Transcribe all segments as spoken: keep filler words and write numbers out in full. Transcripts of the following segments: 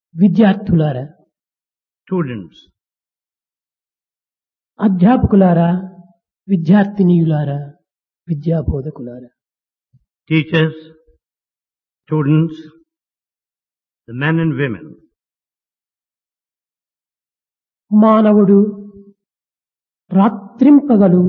విద్యార్థులారా, Students, అధ్యాపకులారా, విద్యార్థినీయులారా, విద్యాబోధకులారా, teachers, students, the men and women. మానవుడు రాత్రింపగలు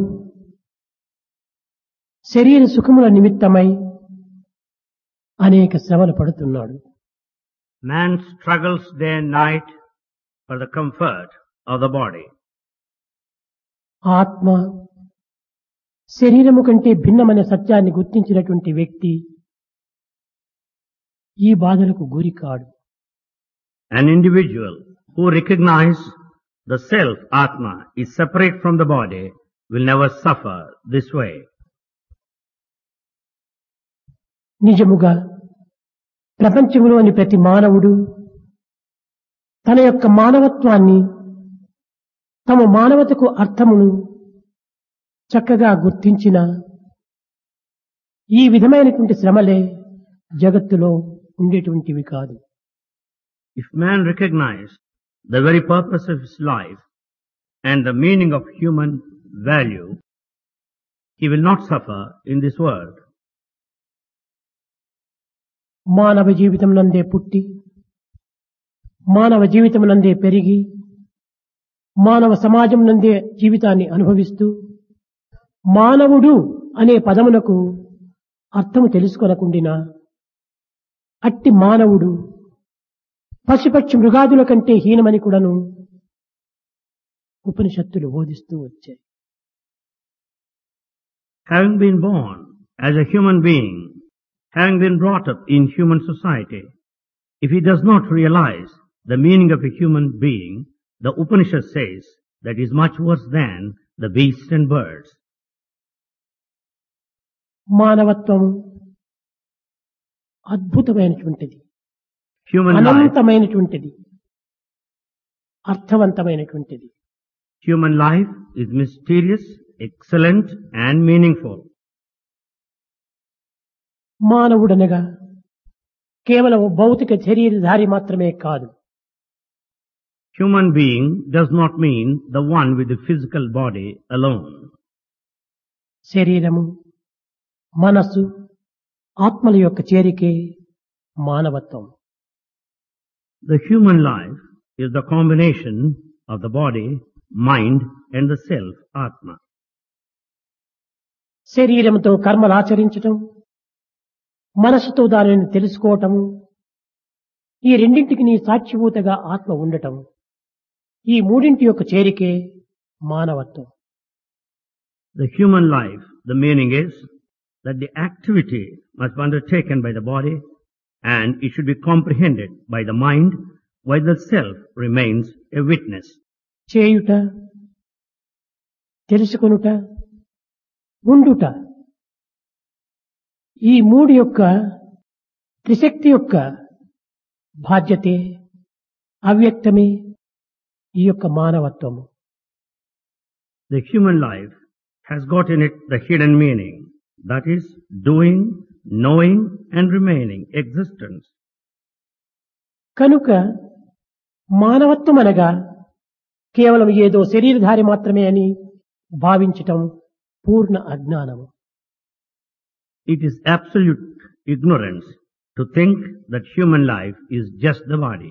శరీర సుఖముల నిమిత్తమై అనేక శ్రమలు పడుతున్నాడు. Man struggles day and night for the comfort of the body. ఆత్మ శరీరము కంటే భిన్నమైన సత్యాన్ని గుర్తించినటువంటి వ్యక్తి ఈ బాధలకు గురి కాడు. An individual who recognizes the self, Atma, is separate from the body will never suffer this way. నిజముగా ప్రపంచంలోని ప్రతి మానవుడు తన యొక్క మానవత్వాన్ని, తమ మానవతకు అర్థమును చక్కగా గుర్తించిన ఈ విధమైనటువంటి శ్రమలే జగత్తులో ఉండేటువంటివి కాదు. If man recognizes the very purpose of his life and the meaning of human value, he will not suffer in this world. మానవ జీవితం నందే పుట్టి, మానవ జీవితం నందే పెరిగి, మానవ సమాజం నందే జీవితాన్ని అనుభవిస్తూ మానవుడు అనే పదమునకు అర్థము తెలుసుకొనకుండినా అట్టి మానవుడు పశుపక్షి మృగాదుల కంటే హీనమని కూడాను ఉపనిషత్తులు బోధిస్తూ వచ్చాయి. Having been born as a human being, having been brought up in human society, if he does not realize the meaning of a human being, the Upanishad says that is much worse than the beasts and birds. మానవత్వము అద్భుతమైనటువంటిది, Human life, అనంతమైనటువంటిది, అర్థవంతమైనటువంటిది. human life is mysterious, excellent and meaningful. మానవుడనగా కేవలం భౌతిక శరీరధారి మాత్రమే కాదు. Human being does not mean the one with the physical body alone. శరీరము, మనస్సు, ఆత్మల యొక్క చేరికే మానవత్వం. The human life is the combination of the body, mind and the self, Atma. శరీరంతో కర్మలు ఆచరించటం, మనస్సుతో దానిని తెలుసుకోవటము, ఈ రెండింటికి నీ సాక్షిభూతగా ఆత్మ ఉండటం, ఈ మూడింటి యొక్క చేరికే మానవత్వం. The human life, the meaning is that the activity must be undertaken by the body and it should be comprehended by the mind while the self remains a witness. చేయుట, తెలుసుకొనుట, ఉండుట, ఈ మూడు యొక్క త్రిశక్తి యొక్క బాధ్యతే, అవ్యక్తమే ఈ యొక్క మానవత్వము. The human life has got in it the hidden meaning, that is doing, knowing and remaining existence. కనుక మానవత్వం అనగా కేవలం ఏదో శరీరధారి మాత్రమే అని భావించటం పూర్ణ అజ్ఞానము. It is absolute ignorance to think that human life is just the body.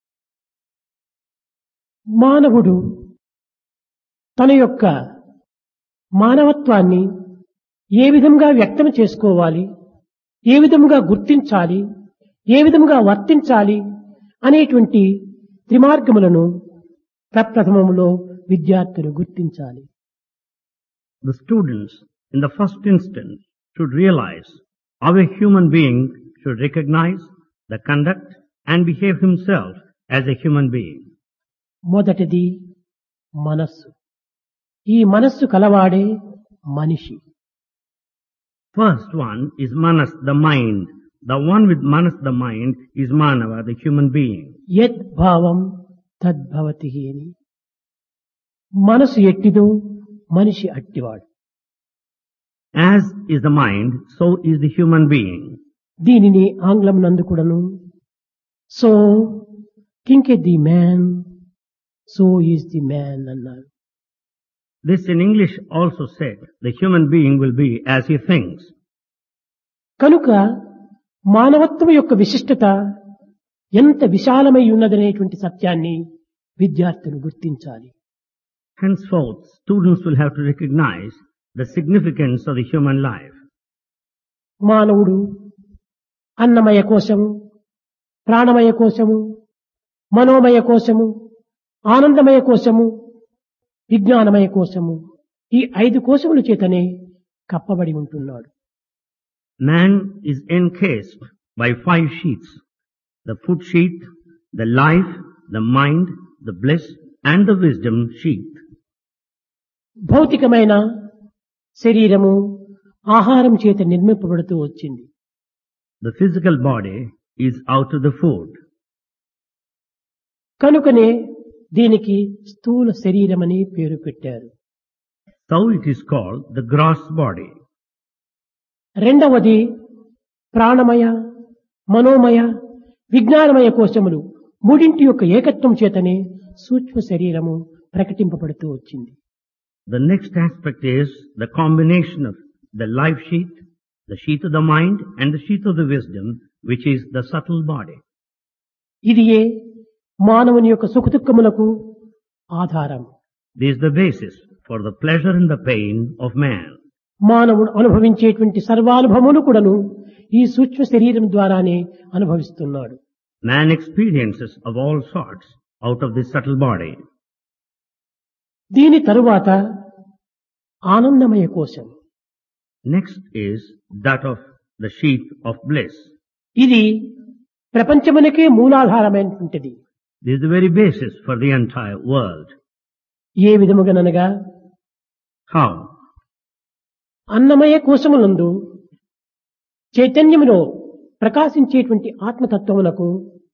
మానవుడు తన యొక్క మానవత్వాన్ని ఏ విధంగా వ్యక్తం చేసుకోవాలి, ఏ విధంగా గుర్తించాలి, ఏ విధంగా వర్తించాలి అనేటువంటి త్రిమార్గములను ప్రప్రథమములో విద్యార్థులు గుర్తించాలి. The students in the first instance should realize how a human being should recognize the conduct and behave himself as a human being. మొదటిది మనస్సు. ఈ మనస్సు కలవాడే మనిషి. First one is Manas, the mind. The one with Manas, the mind, is Manava, the human being. యద్ భావం తద్భవతి అని. మనసు ఎట్టిదో మనిషి అట్టివాడు. As is the mind, so is the human being. దీనిని ఆంగ్లం నందు కూడాను so thinketh the man so is the man అన్నారు. This in English also said, the human being will be as he thinks. కనుక మానవత్వం యొక్క విశిష్టత ఎంత విశాలమై ఉన్నదనేటువంటి సత్యాన్ని విద్యార్థులు గుర్తించాలి. Henceforth, students will have to recognize the significance of the human life. మానవుడు అన్నమయ కోశము, ప్రాణమయ కోశము, మనోమయ కోశము, ఆనందమయ కోశము, విజ్ఞానమయ కోశము, ఈ ఐదు కోశముల చేతనే కప్పబడి ఉంటున్నాడు. Man is encased by five sheaths: the food sheath, the life, the mind, the bliss, and the wisdom sheath. భౌతికమైన శరీరము ఆహారం చేత నిర్మింపబడుతూ వచ్చింది. The physical body is out of the food. కనుకనే దీనికి స్థూల శరీరమని పేరు పెట్టారు. So it is called the gross body. రెండవది ప్రాణమయ, మనోమయ, విజ్ఞానమయ కోశములు మూడింటి యొక్క ఏకత్వం చేతనే సూక్ష్మ శరీరము ప్రకటింపబడుతూ వచ్చింది. The next aspect is the combination of the life sheath, the sheath of the mind, and the sheath of the wisdom, which is the subtle body. ఇదియే మానవుని యొక్క సుఖదుఖములకు ఆధారం. This is the basis for the pleasure and the pain of man. మానవుడు అనుభవించేటువంటి సర్వానుభవములు కూడాను ఈ సూక్ష్మ శరీరం ద్వారానే అనుభవిస్తున్నాడు. Man experiences of all sorts out of this subtle body. దీని తరువాత ఆనందమయ కోశం. Next is that of the sheath of bliss. ఇది ప్రపంచమునకే మూలాధారమైనటువంటిది. This is the very basis for the entire world. A విధముగానగా How? Annamayya కోశములందు చైతన్యములో ప్రకాశించేటువంటి ఆత్మతత్వమునకు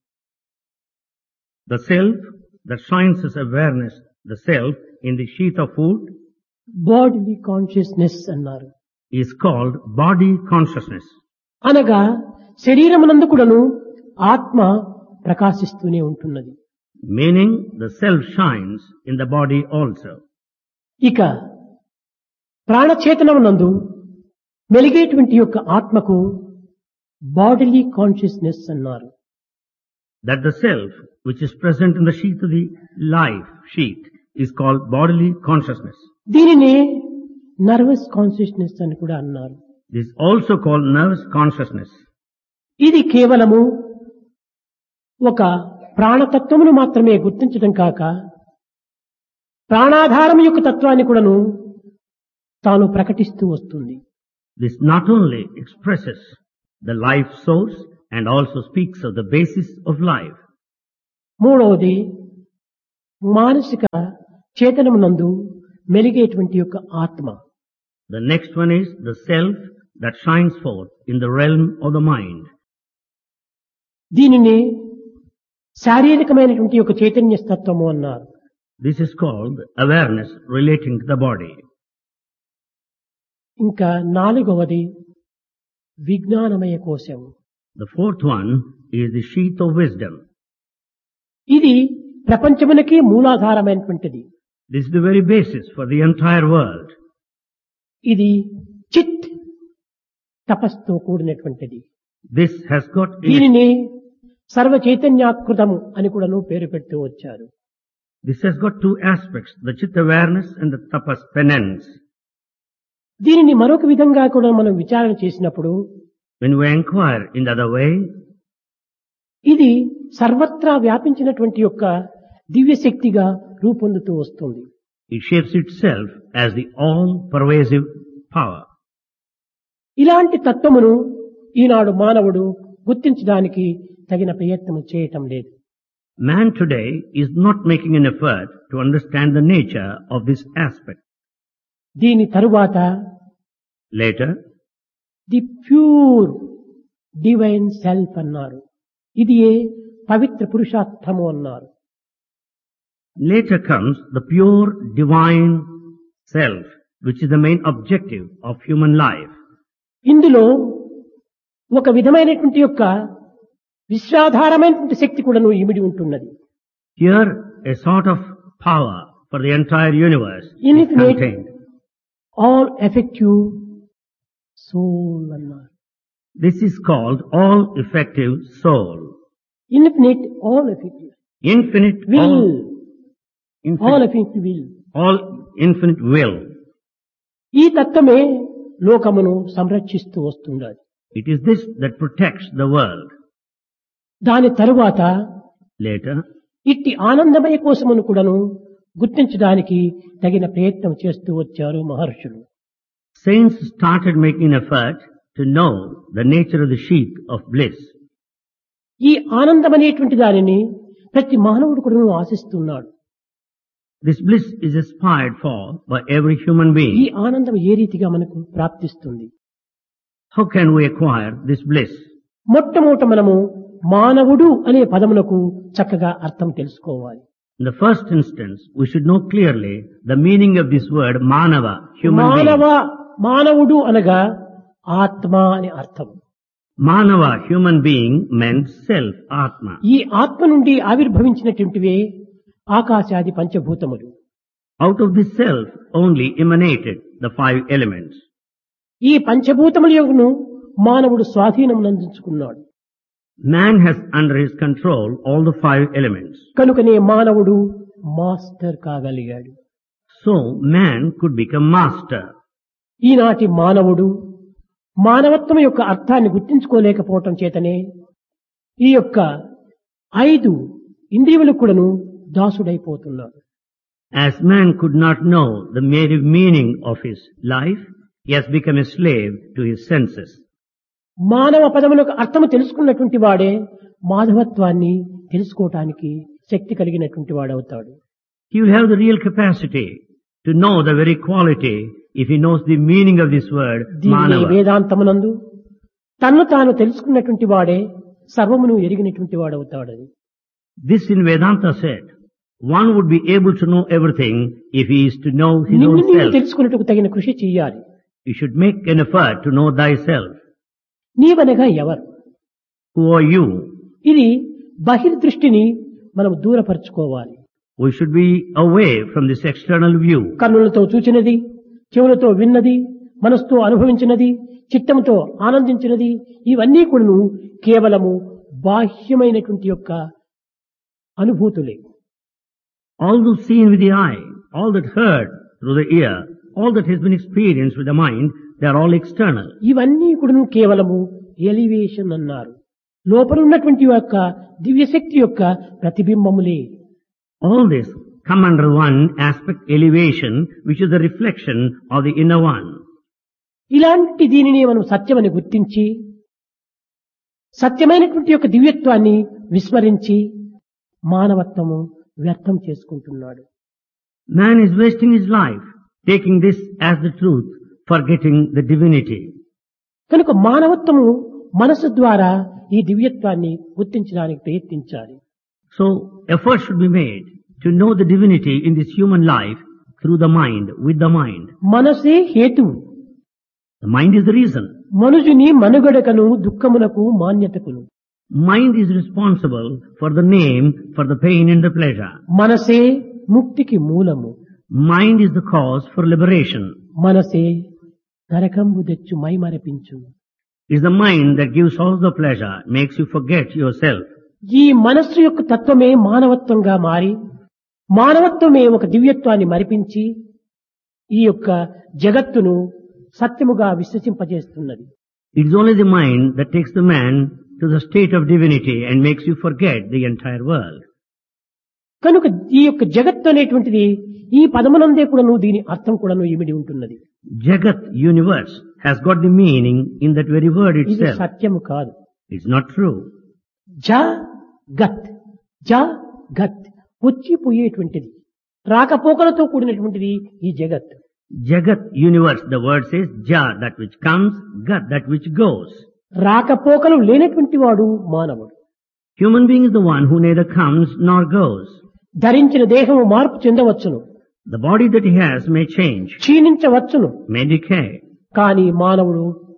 The self that shines as awareness, the self in the sheath of food, body consciousness అన్నారు. is called body consciousness. అనగా శరీరమునందు కూడాను ఆత్మ ప్రకాశిస్తూనే ఉంటున్నది. Meaning the self shines in the body also. ఇక ప్రాణచేతనమునందు మెలిగేటువంటి యొక్క ఆత్మకు bodily consciousness అన్నారు. That the self which is present in the sheath of the life sheath is called bodily consciousness. దీనిని nervous consciousness అని కూడా అన్నారు. This is also called nervous consciousness. ఇది కేవలము ఒక ప్రాణతత్వమును మాత్రమే గుర్తించడం కాక ప్రాణాధారం యొక్క తత్వాన్ని కూడాను తాను ప్రకటిస్తూ వస్తుంది. This not only expresses the life source and also speaks of the basis of life. మూడవది మానసిక చేతనమునందు మెలిగేటువంటి యొక్క ఆత్మ. The next one is the self that shines forth in the realm of the mind. దీనిని శారీరకమైనటువంటి ఒక చైతన్య తత్వము అన్నారు. This is called awareness relating to the body. ఇంకా నాలుగవది విజ్ఞానమయ కోశం. The fourth one is the sheath of wisdom. ఇది ప్రపంచమునకే మూలాధారమైనటువంటిది. This is the very basis for the entire world. ఇది చిత్ తపస్తో కూడినటువంటిది. This has got in it, దీనిని సర్వ చైతన్యాకృతము అని కూడాను పేరు పెడుతూ వచ్చారు. this has got two aspects, the chitta awareness and the tapas penance. దీనిని మరొక విధంగా కూడా మనం విచారణ చేసినప్పుడు When we inquire in the other way, ఇది సర్వత్రా వ్యాపించినటువంటి యొక్క దివ్య శక్తిగా రూపొందుతూ వస్తుంది. it shapes itself as the all-pervasive power. ఇలాంటి తత్వమును ఈనాడు మానవుడు గుర్తించడానికి తగిన ప్రయత్నం చేయటం లేదు. Man today is not making an effort to understand the nature of this aspect. దీని తరువాత Later, the pure divine self అన్నారు. ఇది ఏ పవిత్ర పురుషార్థము అన్నారు. later comes the pure divine self, which is the main objective of human life. ఇందులో ఒక విధమైనటువంటి యొక్క విశ్వాధారమైనటువంటి శక్తి కూడాను ఇమిడి ఉంటున్నది. Here, a sort of power for the entire universe is Infinite. contained. All effective soul అన్నారు. This is called all-effective soul. Infinite all effective Infinite, will all, all infinite, effective will. all infinite will. ఈ తత్వమే లోకమును సంరక్షిస్తూ వస్తున్నది. It is this that protects the world. దాని తరువాత Later, ఇట్టి ఆనందమయ కోసమును కూడాను గుర్తించడానికి తగిన ప్రయత్నం చేస్తూ వచ్చారు మహర్షులు. saints started making effort to know the nature of the sheath of bliss. ఈ ఆనందం అనేటువంటి దానిని ప్రతి మానవుడు కూడా ఆశిస్తున్నాడు. This bliss is aspired for by every human ఈ being. ఆనందం ఏ రీతిగా మనకు ప్రాప్తిస్తుంది? How can we acquire this bliss? మొట్టమొదట మనము మానవుడు అనే పదములకు చక్కగా అర్థం తెలుసుకోవాలి. In the first instance, we should know clearly the meaning of this word manava, human మానవ being. మానవుడు అనగా ఆత్మ అని అర్థం. Manava, human being, meant self, atma. ఈ ఆత్మ నుండి ఆవిర్భవించినటువంటివే ఆకాశాది పంచభూతములు. Out of this self only emanated the five elements. ఈ పంచభూతముల యొక్కను మానవుడు స్వాధీనం నందించుకున్నాడు. Man has under his control all the five elements. కనుకనే మానవుడు master కాగలిగాడు. So man could become master. ఈనాటి మానవుడు మానవత్వం యొక్క అర్థాన్ని గుర్తించుకోలేకపోవటం చేతనే ఈ యొక్క ఐదు ఇంద్రియములకు కూడాను దాసుడైపోతున్నాడు. As man could not know the mere meaning of his life, he has become a slave to his senses. మానవ పదములకు అర్థము తెలుసుకున్నటువంటి వాడే మాధవత్వాన్ని తెలుసుకోవటానికి శక్తి కలిగినటువంటి వాడవుతాడు. He will have the real capacity to know the very quality if he knows the meaning of this word, దీనిని manava. వేదాంతమునందు తన్ను తాను తెలుసుకున్నటువంటి వాడే సర్వమును ఎరిగినటువంటి వాడవుతాడని. This in Vedanta said, one would be able to know everything if he is to know his నిన్ను own నీవు self. తెలుసుకున్నట్టుకు తగిన కృషి చెయ్యాలి. You should make an effort to know thyself. నీవనగా ఎవరు? Who are you? ఇది బహిర్దృష్టిని మనం దూరపరచుకోవాలి. We should be away from this external view. కన్నులతో చూచినది, చెవులతో విన్నది, మనసుతో అనుభవించినది, చిత్తముతో ఆనందించినది, ఇవన్నీ కూడాను కేవలము బాహ్యమైనటువంటి యొక్క అనుభూతులే. All those seen with the eye, all that heard through the ear, all that has been experienced with the mind, they are all external. ఇవన్నీ కూడాను కేవలము ఎలివేషన్ అన్నారు. లోపల ఉన్నటువంటి యొక్క దివ్యశక్తి యొక్క ప్రతిబింబములే. All this come under one aspect, elevation, which is the reflection of the inner one. ఇలాంటి దీనిని మనం సత్యమని గుర్తించి సత్యమైనటువంటి యొక్క దివ్యత్వాన్ని విస్మరించి మానవత్వము వ్యర్థం చేసుకుంటున్నాడు. Man is wasting his life, taking this as the truth, forgetting the divinity. కనుక మానవత్వము మనసు ద్వారా ఈ దివ్యత్వాన్ని గుర్తించడానికి ప్రయత్నించాలి. So effort should be made to know the divinity in this human life through the mind, with the mind. మనసే హేతువు. The mind is the reason. మనుజుని మనుగడకను దుఃఖమునకు మాన్యతకును. Mind is responsible for the name, for the pain and the pleasure. మనసే ముక్తికి మూలము. Mind is the cause for liberation. మనసే నరకంబు తెచ్చు మైమరపించు. It's the mind that gives all the pleasure, makes you forget yourself. ఈ మనస్సు యొక్క తత్వమే మానవత్వంగా మారి మానవత్వమే ఒక దివ్యత్వాన్ని మరిపించి ఈ యొక్క జగత్తును సత్యముగా విశ్వసింపజేస్తున్నది. It is only the mind that takes the man to the state of divinity and makes you forget the entire world. కనుక ఈ యొక్క జగత్తు అనేటువంటిది ఈ పదమునందే కూడాను దీని అర్థం కూడాను ఇమిడి ఉంటున్నది. Jagat, universe, has got the meaning in that very word ఇది itself. సత్యము కాదు. It's not true. జ గత్ జ గత్ వచ్చిపోయేటువంటిది రాకపోకలతో కూడినటువంటిది ఈ జగత్. Jagat, universe, the word says Ja, that which comes, Gat, that which goes. రాకపోకలు లేనటువంటి వాడు మానవుడు. Human being is the one who neither comes nor goes. ధరించిన దేహము మార్పు చెందవచ్చును, The body that he has may change, క్షీణించవచ్చును. may decay. కానీ మానవుడు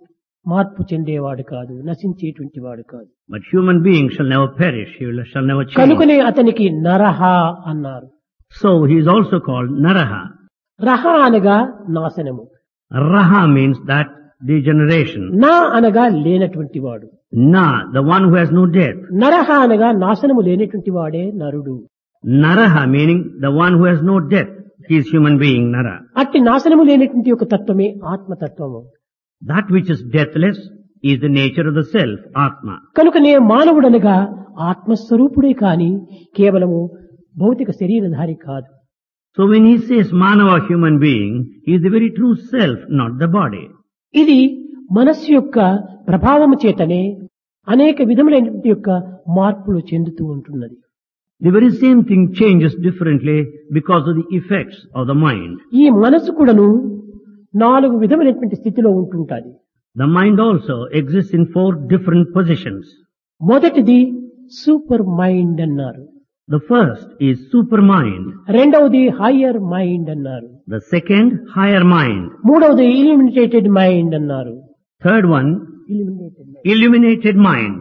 మార్పు చెందేవాడు కాదు, నశించేటువంటి వాడు కాదు. But human being shall never perish, he will, shall never change. కనుకనే అతనికి నరహ అన్నారు. So he is also called Naraha. రహ అనగా నాశనము, Raha means that degeneration. నా అనగా లేనటువంటి వాడు, Na, the one who has no death. నరహ అనగా నాశనము లేనటువంటి వాడే నరుడు. Naraha meaning the one who has no death. He is human being, Nara. అట్టి నాశనము లేనటువంటి ఒక తత్వమే ఆత్మతత్వము. That which is deathless is the nature of the self, Atma. కనుకనే మానవుడనగా ఆత్మస్వరూపుడే కాని కేవలము భౌతిక శరీరధారి కాదు. So when he says Manava human being, he is the very true self, not the body. ఇది మనస్సు యొక్క ప్రభావము చేతనే అనేక విధములైనటువంటి యొక్క మార్పులు చెందుతూ ఉంటున్నది. The very same thing changes differently because of the effects of the mind. ఈ మనస్సు కూడాను నాలుగు విధములైనటువంటి స్థితిలో ఉంటుంటాది. The mind also exists in four different positions. మొదటిది సూపర్ మైండ్ అన్నారు, The first is supermind. రెండవది హయ్యర్ మైండ్ అన్నారు, The second, higher mind. మూడవది ఇల్యూమినేటెడ్ మైండ్ అన్నారు. Third one, illuminated mind. illuminated mind.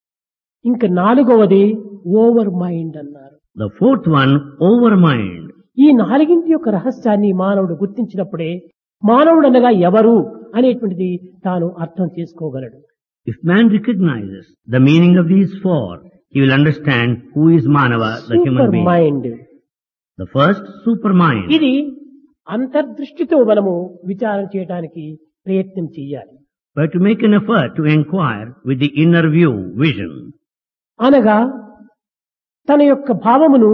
ఇంకా నాలుగవది ఓవర్ మైండ్ అన్నారు. The fourth one, overmind. ఈ నాలుగింటి యొక్క రహస్యాన్ని మానవుడు గుర్తించినప్పుడే మానవుడు అనగా ఎవరు అనేటువంటిది తాను అర్థం చేసుకోగలడు. If man recognizes the meaning of these four, he will understand who is Manava, the human super being. Mind, The first, supermind. ఇది అంతర్దృష్టితో మనము విచారణ చేయడానికి ప్రయత్నం చేయాలి. But to make an effort to inquire with the inner view, vision. అనగా తన యొక్క భావమును,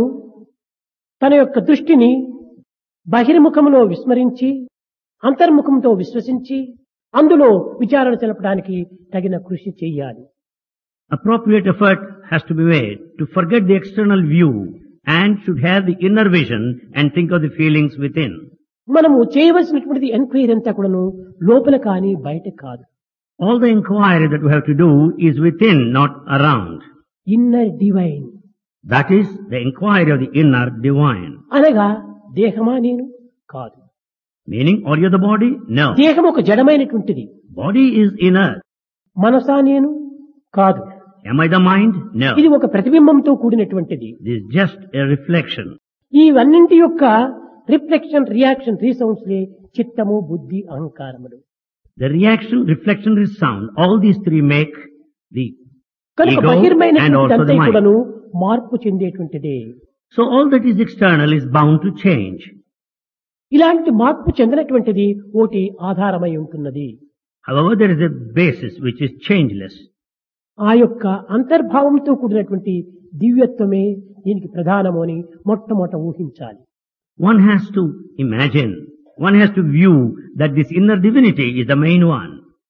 తన యొక్క దృష్టిని బహిర్ముఖములో విస్మరించి అంతర్ముఖంతో విశ్వసించి అందులో విచారణ తెలపడానికి తగిన కృషి చేయాలి. Appropriate effort has to be made to forget the external view and should have the inner vision and think of the feelings within. మనము చేయవలసినటువంటిది ఎంక్వైరీ అంతా కూడాను లోపల కానీ బయట కాదు. All the inquiry that we have to do is within, not around. Inner divine That is the inquiry of the inner divine. అనగా దేహమా నేను కాదు, Meaning, are you the body? No. దేహం ఒక జడమైనటువంటిది. Body is inert. మనసా నేను కాదు, Am I the mind? No. ఇది ఒక ప్రతిబింబంతో కూడినటువంటిది. This is just a reflection. ఇవన్నింటి యొక్క రిఫ్లెక్షన్, రియాక్షన్, రీసౌండ్స్ లే చిత్తము, బుద్ధి, అహంకారములు. The reaction, reflection, resound, all these three make the కనుక ego and బహిర్మైనటువంటి also అంతా the mind. కూడాను మార్పు చెందేటువంటిదే. So all that is external is bound to change. ఇలాంటి మార్పు చెందినటువంటిది ఒకటి ఆధారమై ఉంటున్నది. However, there is a basis which is changeless. ఆ యొక్క అంతర్భావంతో కూడినటువంటి దివ్యత్వమే దీనికి ప్రధానము అని మొట్టమొదట ఊహించాలి. One has to imagine, one has to view that this inner divinity is the main one.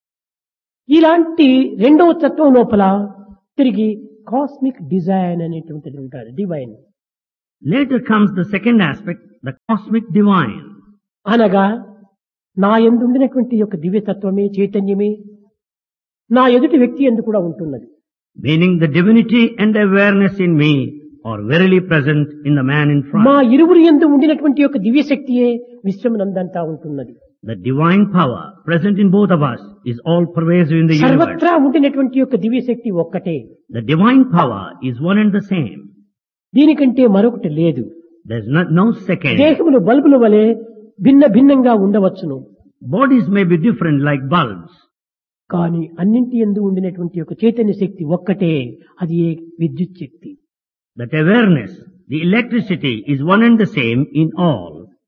ఇలాంటి రెండవ తత్వం లోపల తిరిగి కాస్మిక్ డిజైన్ అనేటువంటిది ఉంటారు, divine. Later comes the second aspect, the cosmic divine. అనగా నా యందు ఉండినటువంటి యొక్క దివ్యతత్వమే, చైతన్యమే నా ఎదుటి వ్యక్తి యందు కూడా ఉంటున్నది. Meaning the divinity and awareness in me are verily present in the man in మా front. ఇరువురు యందు ఉండినటువంటి యొక్క దివ్యశక్తియే విశ్వమునందంతా ఉంటున్నది. The divine power present in both of us is all pervasive in the universe. సర్వత్రా ఉండినటువంటి యొక్క దివ్యశక్తి ఒక్కటే. The divine power is one and the same. దీనికంటే మరొకటి లేదు. There is not, no second. దేహములు బల్బుల వలె భిన్న భిన్నంగా ఉండవచ్చును, Bodies may be different like bulbs. కానీ అన్నింటి యందు ఉండినటువంటి యొక్క చైతన్య శక్తి ఒక్కటే, అది ఏ విద్యుత్ శక్తి. That awareness, the electricity is one and the same in all.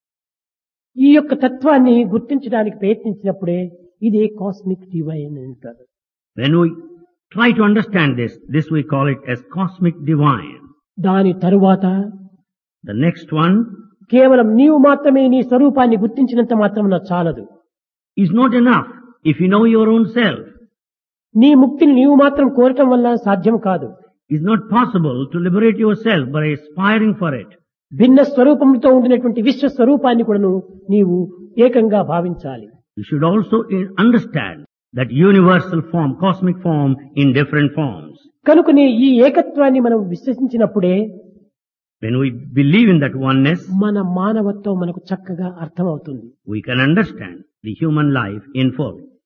ఈ యొక్క తత్వాన్ని గుర్తించడానికి ప్రయత్నించినప్పుడే ఇదే కాస్మిక్ డివైన్ అంటారు. When we try to understand this, this we call it as cosmic divine. దాని తరువాత The next one కేవలం నీవు మాత్రమే నీ స్వరూపాన్ని గుర్తించినంత మాత్రం చాలదు. is not enough if you know your own self. నీ ముక్తిని నీవు మాత్రం కోరటం వల్ల సాధ్యం కాదు. It's not possible to liberate yourself by aspiring for it. భిన్న స్వరూపంతో ఉండినటువంటి విశ్వ స్వరూపాన్ని కూడాను నీవు ఏకంగా భావించాలి. You should also i- understand that universal form, cosmic form in different forms. కనుకనే ఈ ఏకత్వాన్ని మనం విశ్వసించినప్పుడే When we believe in that oneness, మన మానవత్వం మనకు చక్కగా అర్థమవుతుంది. we can understand the human life in full.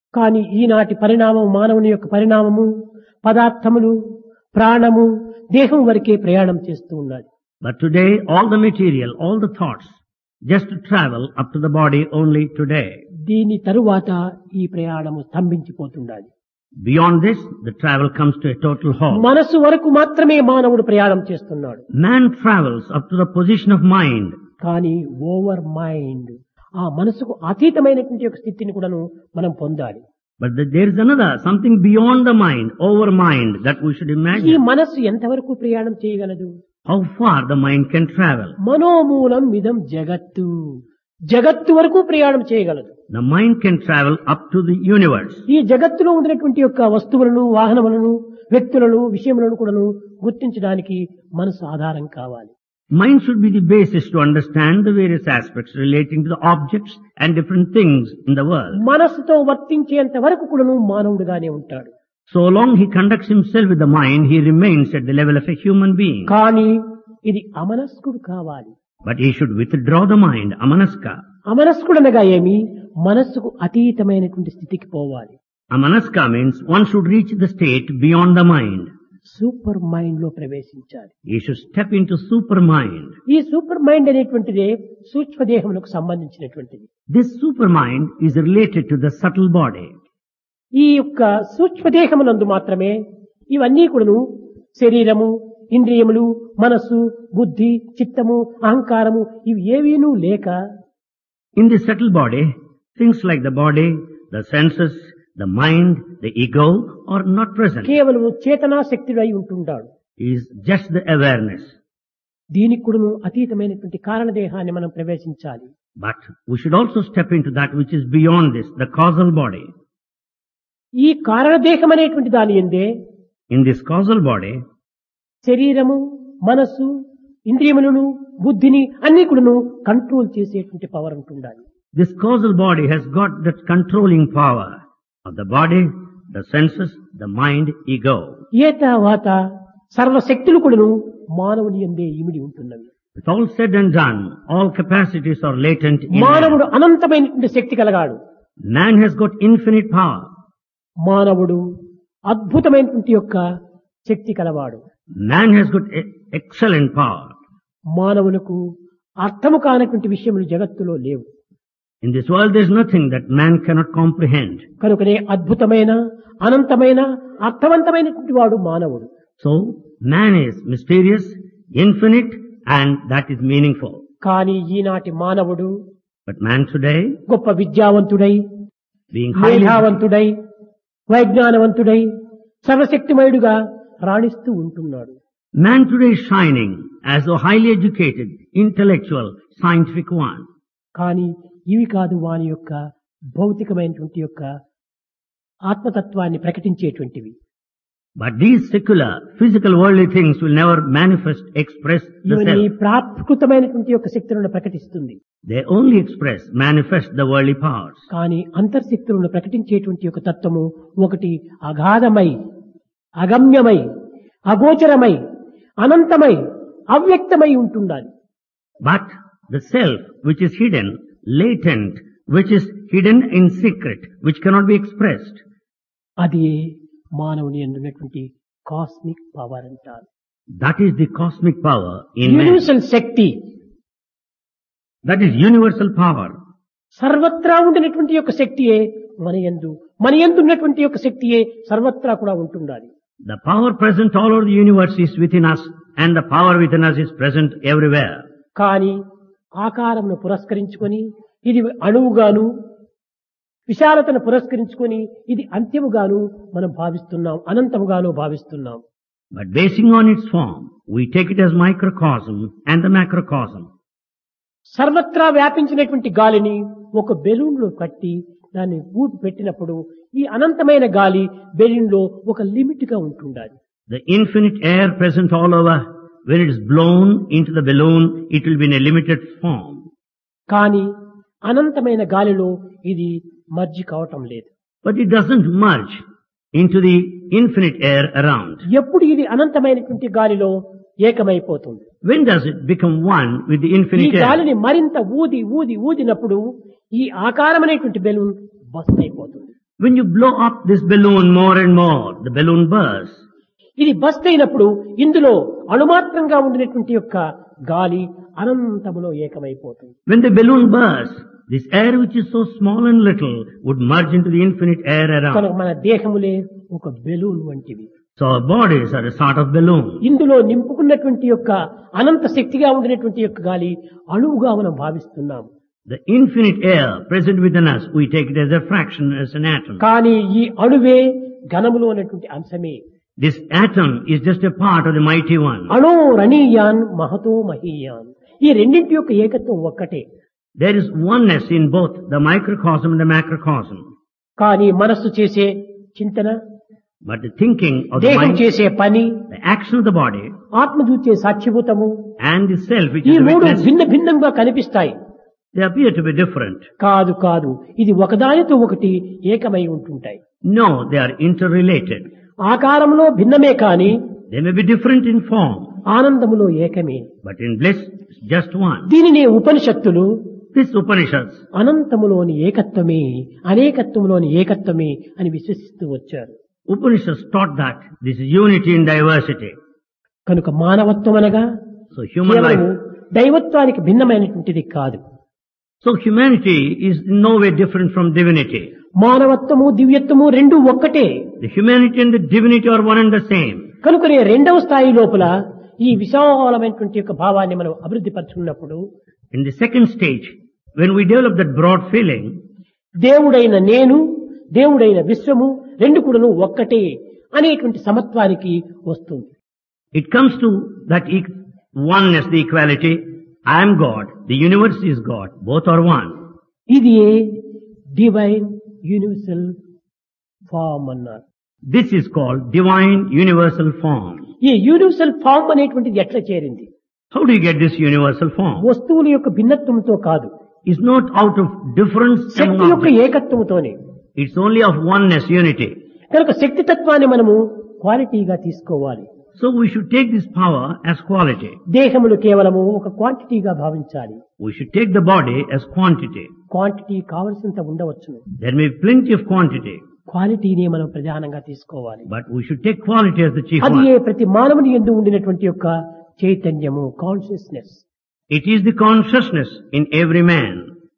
కానీ ఈనాటి పరిణామం మానవుని యొక్క పరిణామము పదార్థములు ప్రాణము దేహం వరకే ప్రయాణం చేస్తూ ఉన్నది. But today, all the material, all the thoughts, just travel up to the body only today. దీని తరువాత ఈ ప్రయాణము స్తంభించిపోతుండాలి. Beyond this, the travel comes to a total halt. మనసు వరకు మాత్రమే మానవుడు ప్రయాణం చేస్తున్నాడు. Man travels up to the position of mind. కానీ ఓవర్ మైండ్, ఆ మనసుకు అతీతమైనటువంటి ఒక స్థితిని కూడాను మనం పొందాలి. But the, there is another, something beyond the mind, over mind, that we should ఈ imagine. మనస్సు ఎంతవరకు ప్రయాణం చేయగలదు? How far the mind can travel. మనోమూలం ఇదం జగత్తు, జగత్తు వరకు ప్రయాణం చేయగలదు. The mind can travel up to the universe. ఈ జగత్తులో ఉండినటువంటి యొక్క వస్తువులను వాహనములను వ్యక్తులను విషయములను కూడాను గుర్తించడానికి మనసు ఆధారం కావాలి. Mind should be the basis to understand the various aspects relating to the objects and different things in the world. మనసుతో వర్తించేంత వరకు కూడాను మానవుడిగానే ఉంటాడు. So long he conducts himself with the mind, he remains at the level of a human being. కానీ ఇది అమనస్కుడు కావాలి. But he should withdraw the mind, amanaska. అమనస్కుడు అనగా ఏమి? మనస్సుకు అతీతమైనటువంటి స్థితికి పోవాలి. Amanaska means one should reach the state beyond the mind. Super mind లో ప్రవేశించాలి. He should step into super mind. ఈ సూపర్ మైండ్ అనేటువంటిదే సూక్ష్మదేహములకు సంబంధించినటువంటిది. This super mind is related to the subtle body. ఈ యొక్క సూక్ష్మదేహమునందు మాత్రమే ఇవన్నీ కూడాను శరీరము, ఇంద్రియములు, మనస్సు, బుద్ధి, చిత్తము, అహంకారము ఇవి ఏవీనూ లేక In this subtle body, things like the body, the senses, the mind, the ego are not present. కేవలం చేతనా శక్తుడు అయి ఉంటుంటాడు. He is just the awareness. దీనికి కూడాను అతీతమైనటువంటి కారణదేహాన్ని మనం ప్రవేశించాలి. But we should also step into that which is beyond this, the causal body. ఈ కారణదేహం అనేటువంటి దాని యందే In this causal body, శరీరము, మనస్సు, ఇంద్రియములను, బుద్ధిని అన్ని కూడాను కంట్రోల్ చేసేటువంటి పవర్ ఉంటుండాలి. this causal body has got that controlling power of the body, the senses, the mind, ego. ఏ తర్వాత సర్వశక్తులు కూడాను మానవుని యందే ఇమిడి ఉంటున్నవి. With all said and done, all capacities are latent in man. మానవుడు అనంతమైనటువంటి శక్తి కలగాడు. Man has got infinite power. మానవుడు అద్భుతమైనటువంటి యొక్క శక్తి కలవాడు. Man has got e- excellent power. మానవులకు అర్థము కానటువంటి విషయములు జగత్తులో లేవు. In this world there is nothing that man cannot comprehend. కనుకనే అద్భుతమైన అనంతమైన అర్థవంతమైనటువంటి వాడు మానవుడు. So, man is mysterious, infinite, and that is meaningful. కానీ ఈనాటి మానవుడు But man today, గొప్ప విద్యావంతుడై, being highly, మేధావంతుడై, వైజ్ఞానవంతుడై, సర్వశక్తిమయుడుగా రాణిస్తూ ఉంటున్నాడు. man today is shining as a highly educated, intellectual, scientific one. కానీ ఇవి కాదు వాని యొక్క భౌతికమైనటువంటి యొక్క ఆత్మతత్వాన్ని ప్రకటించేటువంటివి. But these secular, physical, worldly things will never manifest, express the ఇవన్నీ self. ప్రాకృతమైనటువంటి యొక్క శక్తులను ప్రకటిస్తుంది. They only express, manifest the worldly powers. కానీ అంతర్శక్తులను ప్రకటించేటువంటి యొక్క తత్వము ఒకటి అగాధమై, అగమ్యమై, అగోచరమై, అనంతమై, అవ్యక్తమై ఉంటుండాలి. But the self, which is hidden, latent, which is hidden in secret, which cannot be expressed, అది మానవుని అందున్నటువంటి కాస్మిక్ పవర్ అంటారు. that is the cosmic power in man. Universal Shakti, That is universal power. సర్వత్రా ఉండినటువంటి యొక్క శక్తియే మన యందు, మన యందు ఉన్నటువంటి యొక్క శక్తియే సర్వత్రా కూడా ఉంటుండాలి. The power present all over the universe is within us, and the power within us is present everywhere. కానీ ఆకారమును పురస్కరించుకొని ఇది అణువుగాను, విశాలతను పురస్కరించుకొని ఇది అంత్యముగాను మనం భావిస్తున్నాం, అనంతముగాను భావిస్తున్నాం. But basing on its form, we take it as microcosm and the macrocosm. సర్వత్రా వ్యాపించినటువంటి గాలిని ఒక బెలూన్ లో కట్టి దాన్ని ఊపి పెట్టినప్పుడు ఈ అనంతమైన గాలి బెలూన్ లో ఒక లిమిట్ గా ఉంటుండాలి. The infinite air present all over, when it is blown into the balloon, it will be in a limited form. కానీ అనంతమైన గాలిలో ఇది మర్జి కావటం లేదు. But it doesn't merge into the infinite air around. ఎప్పుడు ఇది అనంతమైనటువంటి గాలిలో ఏకమైపోతుంది. When does it become one with the ఈ infinite air? గాలిని మరింత ఊది ఊది ఊదినప్పుడు ఈ ఆకారమైనటువంటి బెలూన్ బస్ట్ అయిపోతుంది. When you blow up this balloon more and more, the balloon bursts. ఇది బస్ట్ అయినప్పుడు ఇందులో అణుమాత్రంగా ఉండినటువంటి యొక్క గాలి అనంతములో ఏకమైపోతుంది. When the balloon bursts, this air which is so small and little would merge into the infinite air around. కనుక మన దేహములే ఒక balloon వంటివి. So our bodies are a sort of balloon. ఇందులో నింపుకున్నటువంటి యొక్క అనంత శక్తిగా ఉండినటువంటి యొక్క గాలి అణువుగా మనం భావిస్తున్నాం. The infinite air present within us, we take it as a fraction, as an atom. కానీ ఈ అణువే ఘనములో ఉన్నటువంటి అంశమే. This atom is just a part of the mighty one. అణో రణీయాన్ Mahato మహీయాన్. ఈ రెండింటి యొక్క ఏకత్వం ఒక్కటే. There is oneness in both the microcosm and the macrocosm. కానీ మనస్సు చేసే చింతన, But the thinking of the దేహం mind, చేసే పని, the action of the body, ఆత్మ చూచే సాక్షిభూతము, and the self which ఈ is the మూడు witness, భిన్న భిన్నంగా కనిపిస్తాయి. they appear to be different. కాదు కాదు ఇది ఒకదానితో ఒకటి ఏకమై ఉంటుంటాయి. No, they are interrelated. ఆకారంలో భిన్నమే కాని They may be different in form, ఆనందములో ఏకమే. but in bliss, it's just one. దీనిని ఉపనిషత్తులు This Upanishads, అనంతములోని ఏకత్వమే అనేకత్వములోని ఏకత్వమే అని విశ్వసిస్తూ వచ్చారు. Upanishads taught that this is unity in diversity. కనుక మానవత్వం అనగా So human కేవలము life, దైవత్వానికి భిన్నమైనటువంటిది కాదు. so humanity is in no way different from divinity. మానవత్వము దివ్యత్వము రెండు ఒక్కటే. The humanity and the divinity are one and the same. కనుకనే రెండవ స్థాయి లోపల ఈ విశాలమైనటువంటి యొక్క భావాన్ని మనం అభివృద్ధి పరుచుకున్నప్పుడు In the second stage, when we develop that broad feeling, దేవుడైన నేను, దేవుడైన విశ్వము రెండు కూడాను ఒక్కటే అనేటువంటి సమత్వానికి వస్తుంది. it comes to that e- oneness, the equality. I am God, the universe is God, both are one. ఇది డివైన్ యూనివర్సల్ ఫార్మ్ అన్నారు. This is called divine universal form. ఈ యూనివర్సల్ ఫార్మ్ అనేటువంటిది ఎట్లా చేరింది? How do you get this universal form? వస్తువుల యొక్క భిన్నత్వంతో కాదు, It's not out of difference Shakti among యొక్క objects. ఏకత్వంతోనే. It's only of oneness, unity. కనుక శక్తి తత్వాన్ని మనము క్వాలిటీగా తీసుకోవాలి. So we should take this power as quality. దేహములు కేవలము ఒక క్వాంటిటీగా భావించాలి. We should take the body as quantity. Quantity కావలసినంత ఉండవచ్చును, There may be plenty of quantity, క్వాలిటీని మనం ప్రధానంగా తీసుకోవాలి. but we should take quality as the chief అది one. ప్రతి మానవుని యందు ఉండినటువంటి యొక్క చైతన్యము, consciousness. It is the consciousness in every man.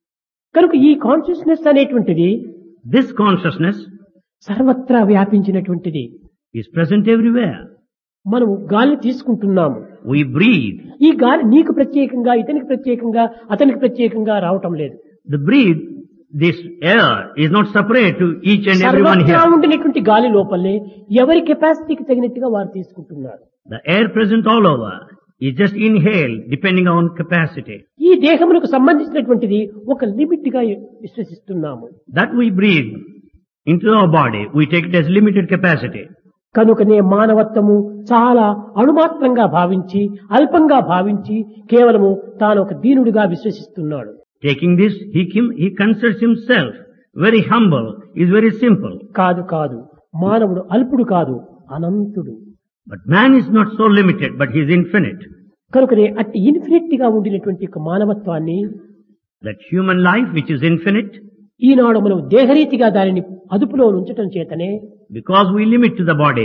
కనుక ఈ కాన్షియస్నెస్ అనేటువంటిది This consciousness సర్వత్రా వ్యాపించినటువంటిది. is present everywhere. మనము గాలి తీసుకుంటున్నాము. We breathe. ఈ గాలి నీకు ప్రత్యేకంగా, ఇతనికి ప్రత్యేకంగా, అతనికి ప్రత్యేకంగా రావటం లేదు. The breathe, this air is not separate to each and everyone సర్వత్రా here. ఉండినటువంటి గాలి లోపలనే ఎవరి కెపాసిటీకి తగినట్టుగా వారు తీసుకుంటున్నారు. The air present all over is just inhaled depending on capacity. ఈ దేహములకు సంబంధించినటువంటిది ఒక లిమిట్ గా విశ్వసిస్తున్నాము. That we breathe into our body, we take it as limited capacity. కనుకనే మానవత్వము చాలా అణుమాత్రంగా భావించి, అల్పంగా భావించి కేవలము తాను ఒక దీనుడిగా విశ్వసిస్తున్నాడు. Taking this, he, kim- he considers himself very humble, is very simple. కాదు కాదు, మానవుడు అల్పుడు కాదు, అనంతుడు. But man is not so limited, but he is infinite. కనుకనే అట్టి ఇన్ఫినిట్ గా ఉండినటువంటి యొక్క మానవత్వాన్ని That human life which is infinite, ఈనాడు మనం దేహరీతిగా దానిని అదుపులో ఉంచటం చేతనే because we limit to the body,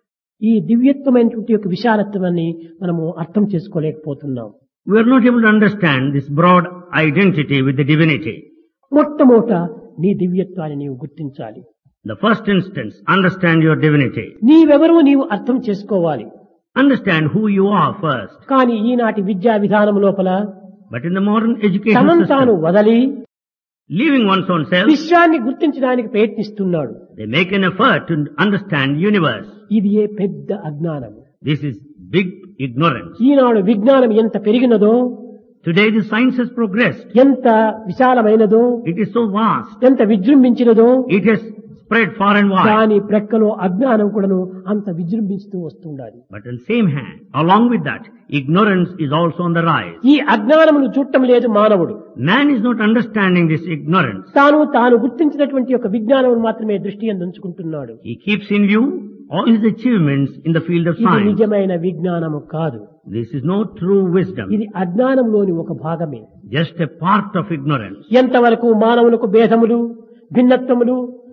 ఈ దివ్యత్వమైనటువంటి యొక్క విశాలత్వాన్ని మనము అర్థం చేసుకోలేకపోతున్నాం. we are not able to understand this broad identity with the divinity. మొట్టమొదట నీ దివ్యత్వాన్ని నీవు గుర్తించాలి. The first instance, understand your divinity. నీవెవరో నీవు అర్థం చేసుకోవాలి. Understand who you are first. కానీ ఈనాటి విద్యా విధానం లోపల But in the modern education తనను తాను system, వదలి leaving one's own self, విశ్వాన్ని గుర్తించడానికి ప్రయత్నిస్తున్నాడు. they make an effort to understand universe. ఇది ఏ పెద్ద అజ్ఞానం. This is big ignorance. ఈనాడు విజ్ఞానం ఎంత పెరిగినదో, Today the science has progressed. ఎంత విశాలమైనదో, It is so vast. ఎంత విజృంభించినదో, It has spread far and wide. దాని ప్రక్కలో అజ్ఞానం కూడాను అంత విజృంభిస్తూ వస్తుండాలి. But on the same hand, along with that, ignorance is also on the rise. ఈ అజ్ఞానమును చూడటం లేదు మానవుడు. Man is not understanding this ignorance. తాను తాను గుర్తించినటువంటి యొక్క విజ్ఞానం మాత్రమే దృష్టి యందు ఉంచుకుంటున్నాడు. He keeps in view all his achievements in the field of ఇది science. నిజమైన విజ్ఞానము కాదు. This is no true wisdom, ఇది అజ్ఞానంలోని ఒక భాగమే. just a part of ignorance. ఎంతవరకు మానవులకు భేదములు, భిన్నత్వములు,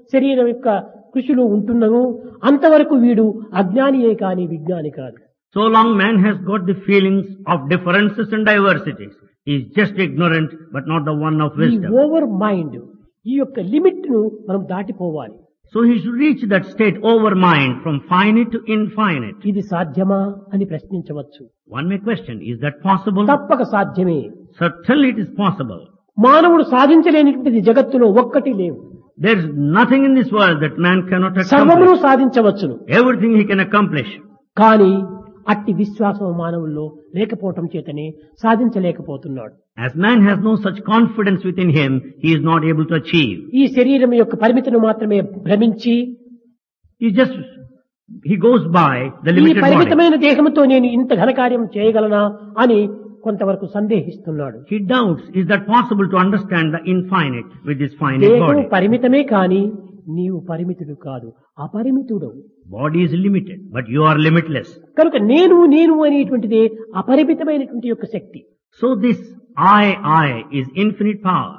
శరీరం యొక్క కృషిలో ఉంటున్నదో అంతవరకు వీడు అజ్ఞానియే కాని విజ్ఞాని కాదు. So long man has got the feelings of differences and diversities. He is just ignorant, but not the one of ఈ wisdom. ఓవర్ మైండ్ ఈ యొక్క లిమిట్ ను మనం దాటిపోవాలి. So he should reach that state over mind from finite to infinite. ఇది సాధ్యమా అని ప్రశ్నించవచ్చు. One may question, is that possible? తప్పక సాధ్యమే. Certainly it is possible. మానవుడు సాధించలేనిటువంటిది జగత్తులో ఒక్కటి లేవు. There is nothing in this world that man cannot సర్వమును accomplish. సాధించవచ్చును. Everything he can accomplish. కానీ అట్టి విశ్వాసం మానవుల్లో లేకపోవటం చేతనే సాధించలేకపోతున్నాడు. As man has no such confidence within him, he is not able to achieve. ఈ శరీరం యొక్క పరిమితిని మాత్రమే భ్రమించి He just, he goes by the ఈ limited body. పరిమితమైన దేహంతో నేను ఇంత ఘనకార్యం చేయగలనా అని కొంతవరకు సందేహిస్తున్నాడు. He doubts, is that possible to understand the infinite with this finite దేహం body? పరిమితమే కాని నీవు పరిమితుడు కాదు, అపరిమితుడు. Body is limited, but you are limitless. కనుక నేను నేను అనేటువంటిదే అపరిమితమైనటువంటి యొక్క శక్తి. So this I, I is infinite power.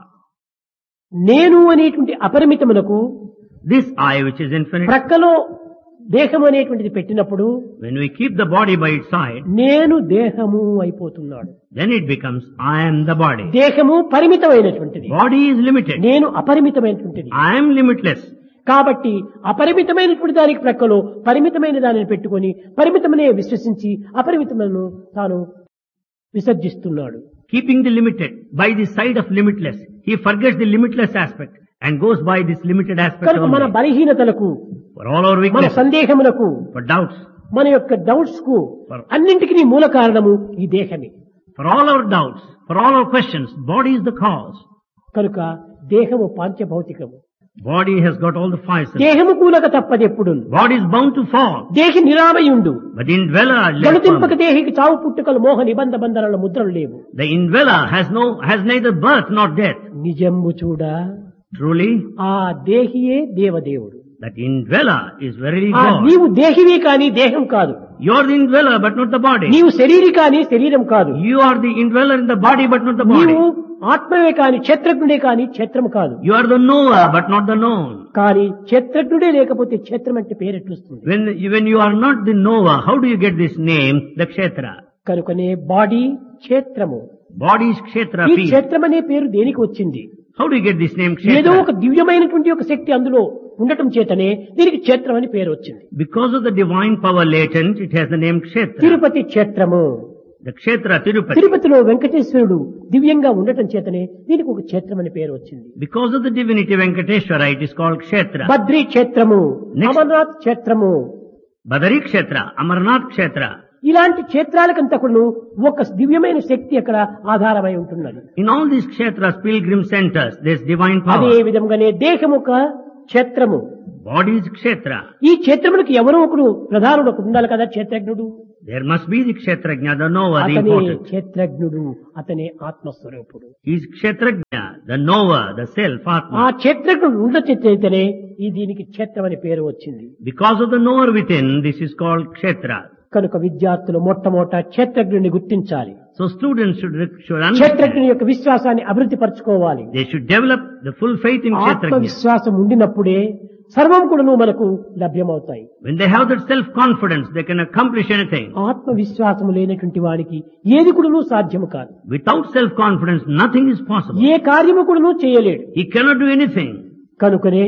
నేను అనేటువంటి అపరిమితమునకు This I which is infinite, ప్రక్కలో దేహం అనేటువంటిది పెట్టినప్పుడు when we keep the body by its side, నేను దేహము అయిపోతున్నాడు. then it becomes I am the body. దేహము పరిమితమైనటువంటిది, Body is limited. నేను అపరిమితమైనటువంటిది. I am limitless. కాబట్టి అపరిమితమైనటువంటి దానికి ప్రక్కలో పరిమితమైన దానిని పెట్టుకొని పరిమితమనే విశ్వసించి అపరిమితమైన తాను విసర్జిస్తున్నాడు. Keeping the limited by the side of limitless, he forgets the limitless aspect and goes by this limited aspect కనుక మన only. బలహీనతలకు, For all our మన weaknesses, సందేహములకు, for doubts, మన యొక్క డౌట్స్ కు అన్నింటికి మూల కారణము ఈ దేహమే. for all our doubts, for all our questions, body is the cause. కనుక దేహము పాంచభౌతికము. Body has got all the five senses. దేహము కూలక తప్పదెప్పుడు. Body is bound to fall, దేహి నిరామయుండు. but the indweller lives గణతింపక firmly. దేహికి చావు పుట్టుకలు మోహ నిబంధ బంధనల ముద్రలు లేవు. The indweller has no, has neither birth nor death. నిజంబు చూడ Truly, ఆ దేహియే దేవదేవుడు. that indweller is verily ఆ God. నీవు దేహివే కాని దేహం కాదు. You are the indweller, but not the body. నీవు శరీరి కాని శరీరం కాదు. You are the indweller in the body, but not the body. నీవు ఆత్మవే కాని క్షేత్రజ్ఞుడే కాని క్షేత్రము కాదు. You are the knower, but not the known. కానీ క్షేత్రజ్ఞుడే లేకపోతే క్షేత్రం అంటే పేరెట్లుస్తుంది. When, when you are not the knower, how do you get this name, the kshetra? కనుకనే బాడీ క్షేత్రము. Body is kshetra, ఈ field. క్షేత్రం అనే పేరు దేనికి వచ్చింది? How do you get this name ఏదో kshetra? ఒక దివ్యమైనటువంటి ఒక శక్తి అందులో ఉండటం చేతనే దీనికి క్షేత్రం అని పేరు వచ్చింది. Because of the divine power latent, it has the name kshetra. Tirupati క్షేత్రము. The kshetra, Tirupati. తిరుపతిలో వెంకటేశ్వరుడు దివ్యంగా ఉండటం చేతనే దీనికి ఒక క్షేత్రం అని పేరు వచ్చింది. Because of the divinity Venkateshwara, it is called kshetra. Badri క్షేత్రము, Next. అమర్నాథ్ క్షేత్రము. Badari kshetra, Amarnath kshetra. ఇలాంటి క్షేత్రాలకంతకును ఒక దివ్యమైన శక్తి అక్కడ ఆధారమై ఉంటున్నది. In all these kshetras, pilgrim centers, there is divine అదే power. విధంగానే దేహము ఒక క్షేత్రము. Body is kshetra. ఈ క్షేత్రములకు ఎవరో ఒకడు ప్రధానుడు ఒకడు ఉండాలి కదా, క్షేత్రజ్ఞుడు. There must be the kshetrajna, the knower, the అతనే important. క్షేత్రజ్ఞుడు, అతనే ఆత్మస్వరూపుడు. He is kshetrajna, the knower, the self, ఆ Atma. క్షేత్రజ్ఞుడు ఉండచేతనే ఈ దీనికి క్షేత్రం అని పేరు వచ్చింది. Because of the knower within, this is called kshetra. కనుక విద్యార్థులు మొట్టమొదట క్షేత్రజ్ఞుడిని గుర్తించాలి. So students should, should క్షేత్రజ్ఞుని understand. యొక్క విశ్వాసాన్ని అభివృద్ధి పరచుకోవాలి. They should develop the full faith in kshetrajna. ఆత్మవిశ్వాసం ఉండినప్పుడే సర్వం కూడాను మనకు లభ్యమవుతాయి. When they have that self-confidence, they can accomplish anything. ఆత్మవిశ్వాసము లేనటువంటి వాడికి ఏది కూడాను సాధ్యము కాదు. Without self-confidence, nothing is possible. ఏ కార్యము కూడాను చేయలేడు. He cannot do anything. కనుకనే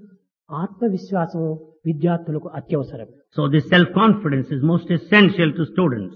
ఆత్మవిశ్వాసము విద్యార్థులకు అత్యవసరం. So this self-confidence is most essential to students.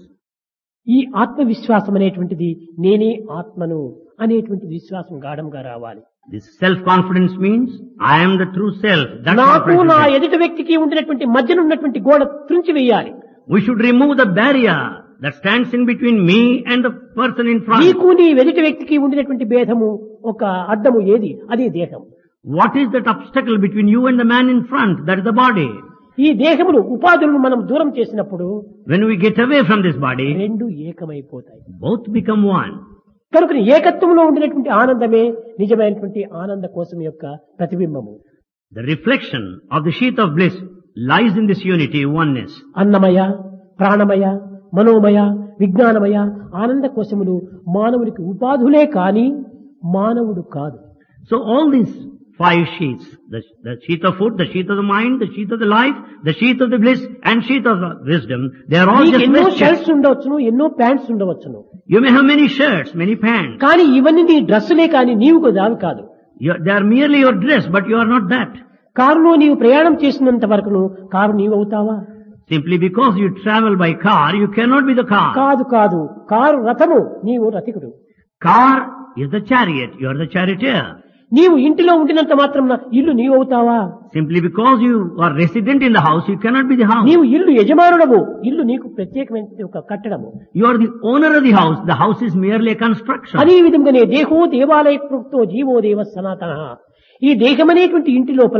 ఈ ఆత్మవిశ్వాసం అనేటువంటిది నేనే ఆత్మను అనేటువంటి విశ్వాసం గాఢంగా రావాలి. This self-confidence means, I am the true self. That's what నాకు నా present. ఎదుటి వ్యక్తికి ఉండినటువంటి మధ్యన ఉన్నటువంటి గోడ త్రుంచి వేయాలి. We should remove the barrier that stands in between me and the person in front. నీకు నీ ఎదుటి వ్యక్తికి ఉండినటువంటి భేదము ఒక అడ్డము ఏది? అదే దేహం. What is that obstacle between you and the man in front? That is the body. ఈ దేహమును ఉపాధులను మనం దూరం చేసినప్పుడు When we get away from this body, రెండు ఏకమైపోతాయి. both become one. కనుక ఏకత్వంలో ఉండినటువంటి ఆనందమే నిజమైనటువంటి ఆనంద కోసం యొక్క ప్రతిబింబము. The reflection of the sheath of bliss lies in this unity, oneness. అన్నమయ, ప్రాణమయ, మనోమయ, విజ్ఞానమయ ఆనంద కోశములు మానవుడికి ఉపాధులే కాని మానవుడు కాదు. So all these five sheaths. The, the sheath of food, the sheath of the mind, the sheath of the life, the sheath of the bliss, and sheath of the wisdom. They are all నీకు just ఎన్నో vestures. Shirts ఉండవచ్చును, ఎన్నో pants ఉండవచ్చును. You may have many shirts, many pants. కానీ ఇవన్నీ నీ డ్రెస్సులే కానీ నీవు దావి కాదు. You- they are merely your dress, but you are not that. కారులో నీవు ప్రయాణం చేసినంత వరకును కారు నీవు అవుతావా? Simply because you travel by car, you cannot be the car. కాదు కాదు, కారు రథము, నీవు రథికుడు. Car is the chariot, you are the charioteer. నీవు ఇంటిలో ఉండినంత మాత్రం ఇల్లు నీవు అవుతావా? Simply because you are resident in the house, you cannot be the house. నీవు ఇల్లు యజమానుడము, ఇల్లు నీకు ప్రత్యేకమైన ఒక కట్టడము. You are the owner of the house, the house is merely a construction. అదే విధంగానే దేహో దేవాలయ కృప్తో జీవో దేవ సనాతన. ఈ దేహమనేటువంటి ఇంటి లోపల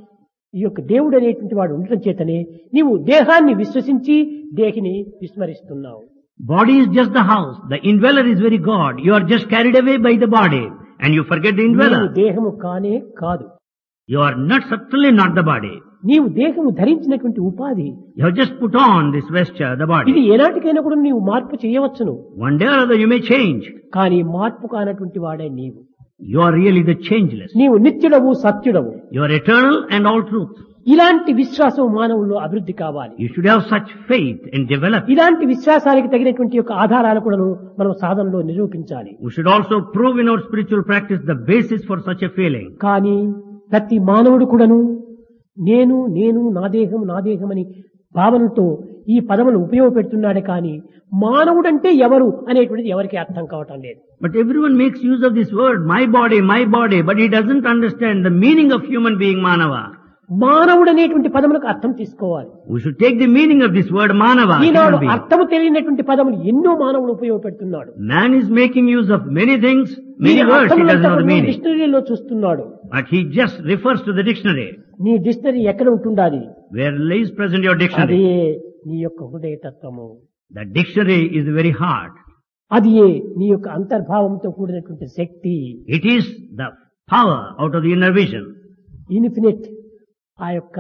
ఈ యొక్క దేవుడు అనేటువంటి వాడు ఉండటం చేతనే నీవు దేహాన్ని విశ్వసించి దేహిని విస్మరిస్తున్నావు. Body is just the house, the indweller is very God. You are just carried away by the body and you forget the నీవు indweller. దేహము కానే కాదు. You are not, certainly not the body. నీవు దేహము ధరించినటువంటి ఉపాధి. You have just put on this vesture, the ఇది body. ఏనాటికైనా కూడా నీవు మార్పు చేయవచ్చును. One day or other you may change. కానీ మార్పు కానటువంటి వాడే నీవు. You are really the changeless. నీవు నిత్యుడవు, సత్యుడవు. You are eternal and all truth. ఇలాంటి విశ్వాసం మానవుల్లో అభివృద్ధి కావాలి. You should have such faith and develop. ఇలాంటి విశ్వాసానికి తగినటువంటి యొక్క ఆధారాలు కూడాను మనం సాధనలో నిరూపించాలి. We should also prove in our spiritual practice the basis for such a feeling. కానీ ప్రతి మానవుడు కూడాను నేను నేను నా దేహం నా దేహం అని భావనతో ఈ పదములు ఉపయోగపెడుతున్నాడే కానీ మానవుడంటే ఎవరు అనేటువంటిది ఎవరికి అర్థం కావటం లేదు. But everyone makes use of this word, my body, my body, but he doesn't understand the meaning of human being, Manava. మానవుడు అనేటువంటి పదములకు అర్థం తీసుకోవాలి. We should take the meaning of this word, Manava, Eenadu human being. అర్థము తెలియనటువంటి పదములు ఎన్నో మానవుడు ఉపయోగపెడుతున్నాడు. Man is making use of many things, many words, he doesn't know the meaning. డిక్షనరీలో చూస్తున్నాడు. But he just refers to the dictionary. నీ dictionary ఎక్కడ ఉంటుండాలి? Where lays present your అదే dictionary? నీ యొక్క హృదయ తత్వము. The dictionary is the very heart. అది నీ యొక్క అంతర్భావంతో కూడినటువంటి శక్తి. It is the power out of the inner vision. Infinite ఆ యొక్క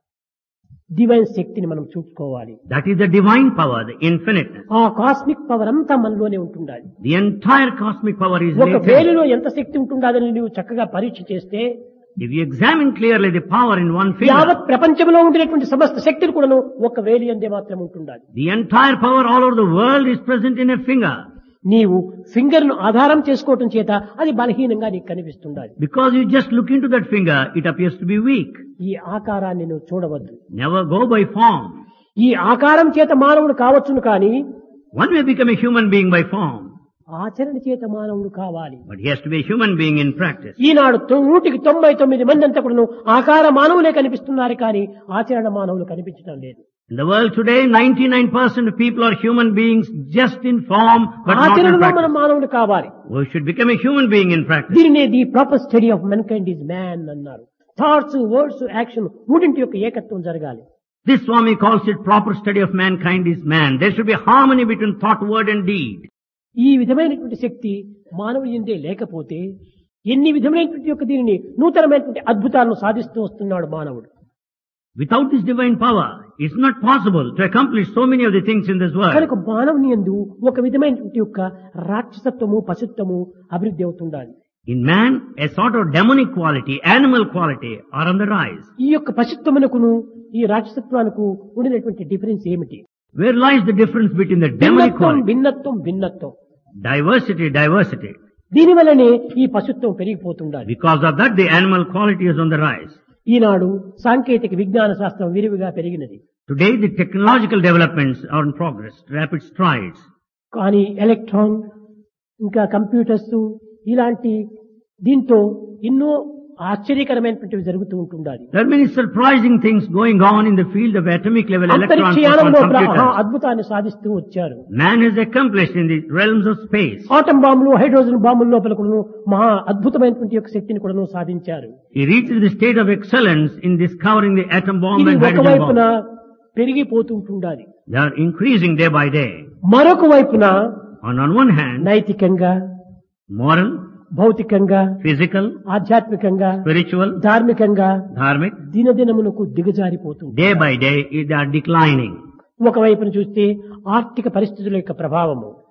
డివైన్ శక్తిని మనం చూసుకోవాలి. That is the divine power, the infiniteness. ఆ కాస్మిక్ పవర్ అంతా మనలోనే ఉంటుండాలి. The entire cosmic power is ఒక latent. వేలులో ఎంత శక్తి ఉంటుందని నువ్వు చక్కగా పరీక్ష చేస్తే If you examine clearly the power in one finger, యావత్ ప్రపంచంలో ఉండినటువంటి సమస్త శక్తులు కూడాను ఒక వేలి అందే మాత్రం ఉంటుండాలి. the entire power all over the world is present in a finger. నీవు ఫింగర్ ను ఆధారం చేసుకోవటం చేత అది బలహీనంగా నీకు కనిపిస్తుండాలి. Because you just look into that finger, it appears to be weak. ఈ ఆకారాన్ని నువ్వు చూడవద్దు. Never go by form. ఈ ఆకారం చేత మానవుడు కావచ్చును కానీ One may become a human being by form, ఆచరణ చేత మానవుడు కావాలి. but he has to be a human being in practice. ఈనాడు తొ- నూటికి తొంభై తొమ్మిది మంది అంతా కూడాను ఆకార మానవులే కనిపిస్తున్నారు కానీ ఆచరణ మానవులు కనిపించడం లేదు. In the world today, ninety-nine percent of people are human beings just in form, but not in ఆచరణలో మనం practice. మానవుడు కావాలి. We should become a human being in practice. దీనినే the proper study of men kind is man అన్నారు. Thoughts, words, action మూడింటి యొక్క ఏకత్వం జరగాలి. This Swami calls it proper study of mankind is man. There should be harmony between thought, word and deed. ఈ విధమైనటువంటి శక్తి మానవుడి యందే లేకపోతే ఎన్ని విధమైనటువంటి యొక్క దీనిని నూతనమైనటువంటి అద్భుతాలను సాధిస్తూ వస్తున్నాడు మానవుడు. Without this divine power, it's not possible to accomplish so many of the things in this world. కనుక మానవుని యందు ఒక విధమైనటువంటి యొక్క రాక్షసత్వము పశుత్వము అభివృద్ధి అవుతుండాలి. In man, a sort of demonic quality, animal quality are on the rise. ఈ యొక్క పశుత్వమునకును ఈ రాక్షసత్వానికి ఉండినటువంటి డిఫరెన్స్ ఏమిటి? Where lies the difference between the demonic భిన్నత్వం quality? భిన్నత్వం భిన్నత్వం. Diversity, diversity. దీని వల్లనే ఈ పశుత్వం పెరిగిపోతుండాలి. Because of that, the animal quality is on the rise. ఈనాడు సాంకేతిక విజ్ఞాన శాస్త్రం విరివిగా పెరిగినది. Today, the technological developments are in progress, rapid strides. కానీ ఎలక్ట్రాన్ ఇంకా కంప్యూటర్స్ ఇలాంటి దీంతో ఎన్నో ఆశ్చర్యకరమైనటువంటివి జరుగుతూ ఉంటుండాలి. There are many surprising things going on in the field of atomic level electrons అంతరిక్షయానంలో and computers. అద్భుతాన్ని సాధిస్తూ వచ్చారు. Man has accomplished in the realms of space. Atom బాంబులు, హైడ్రోజన్ బాంబుల లోపల కూడాను మహా అద్భుతమైనటువంటి యొక్క శక్తిని కూడాను సాధించారు. He reached the state of excellence in discovering the atom bomb ఇది and hydrogen ఒకవైపున bomb. పెరిగిపోతుంటుండాలి. They are increasing day by day. మరొక వైపున And on one hand, నైతికంగా, moral, భౌతికంగా, physical, ఆధ్యాత్మికంగా, spiritual, ధార్మికంగా dharmic, దినదినమునకు దిగజారిపోతుంది. day by day they are declining. ఒకవైపున చూస్తే ఆర్థిక పరిస్థితుల యొక్క ప్రభావము,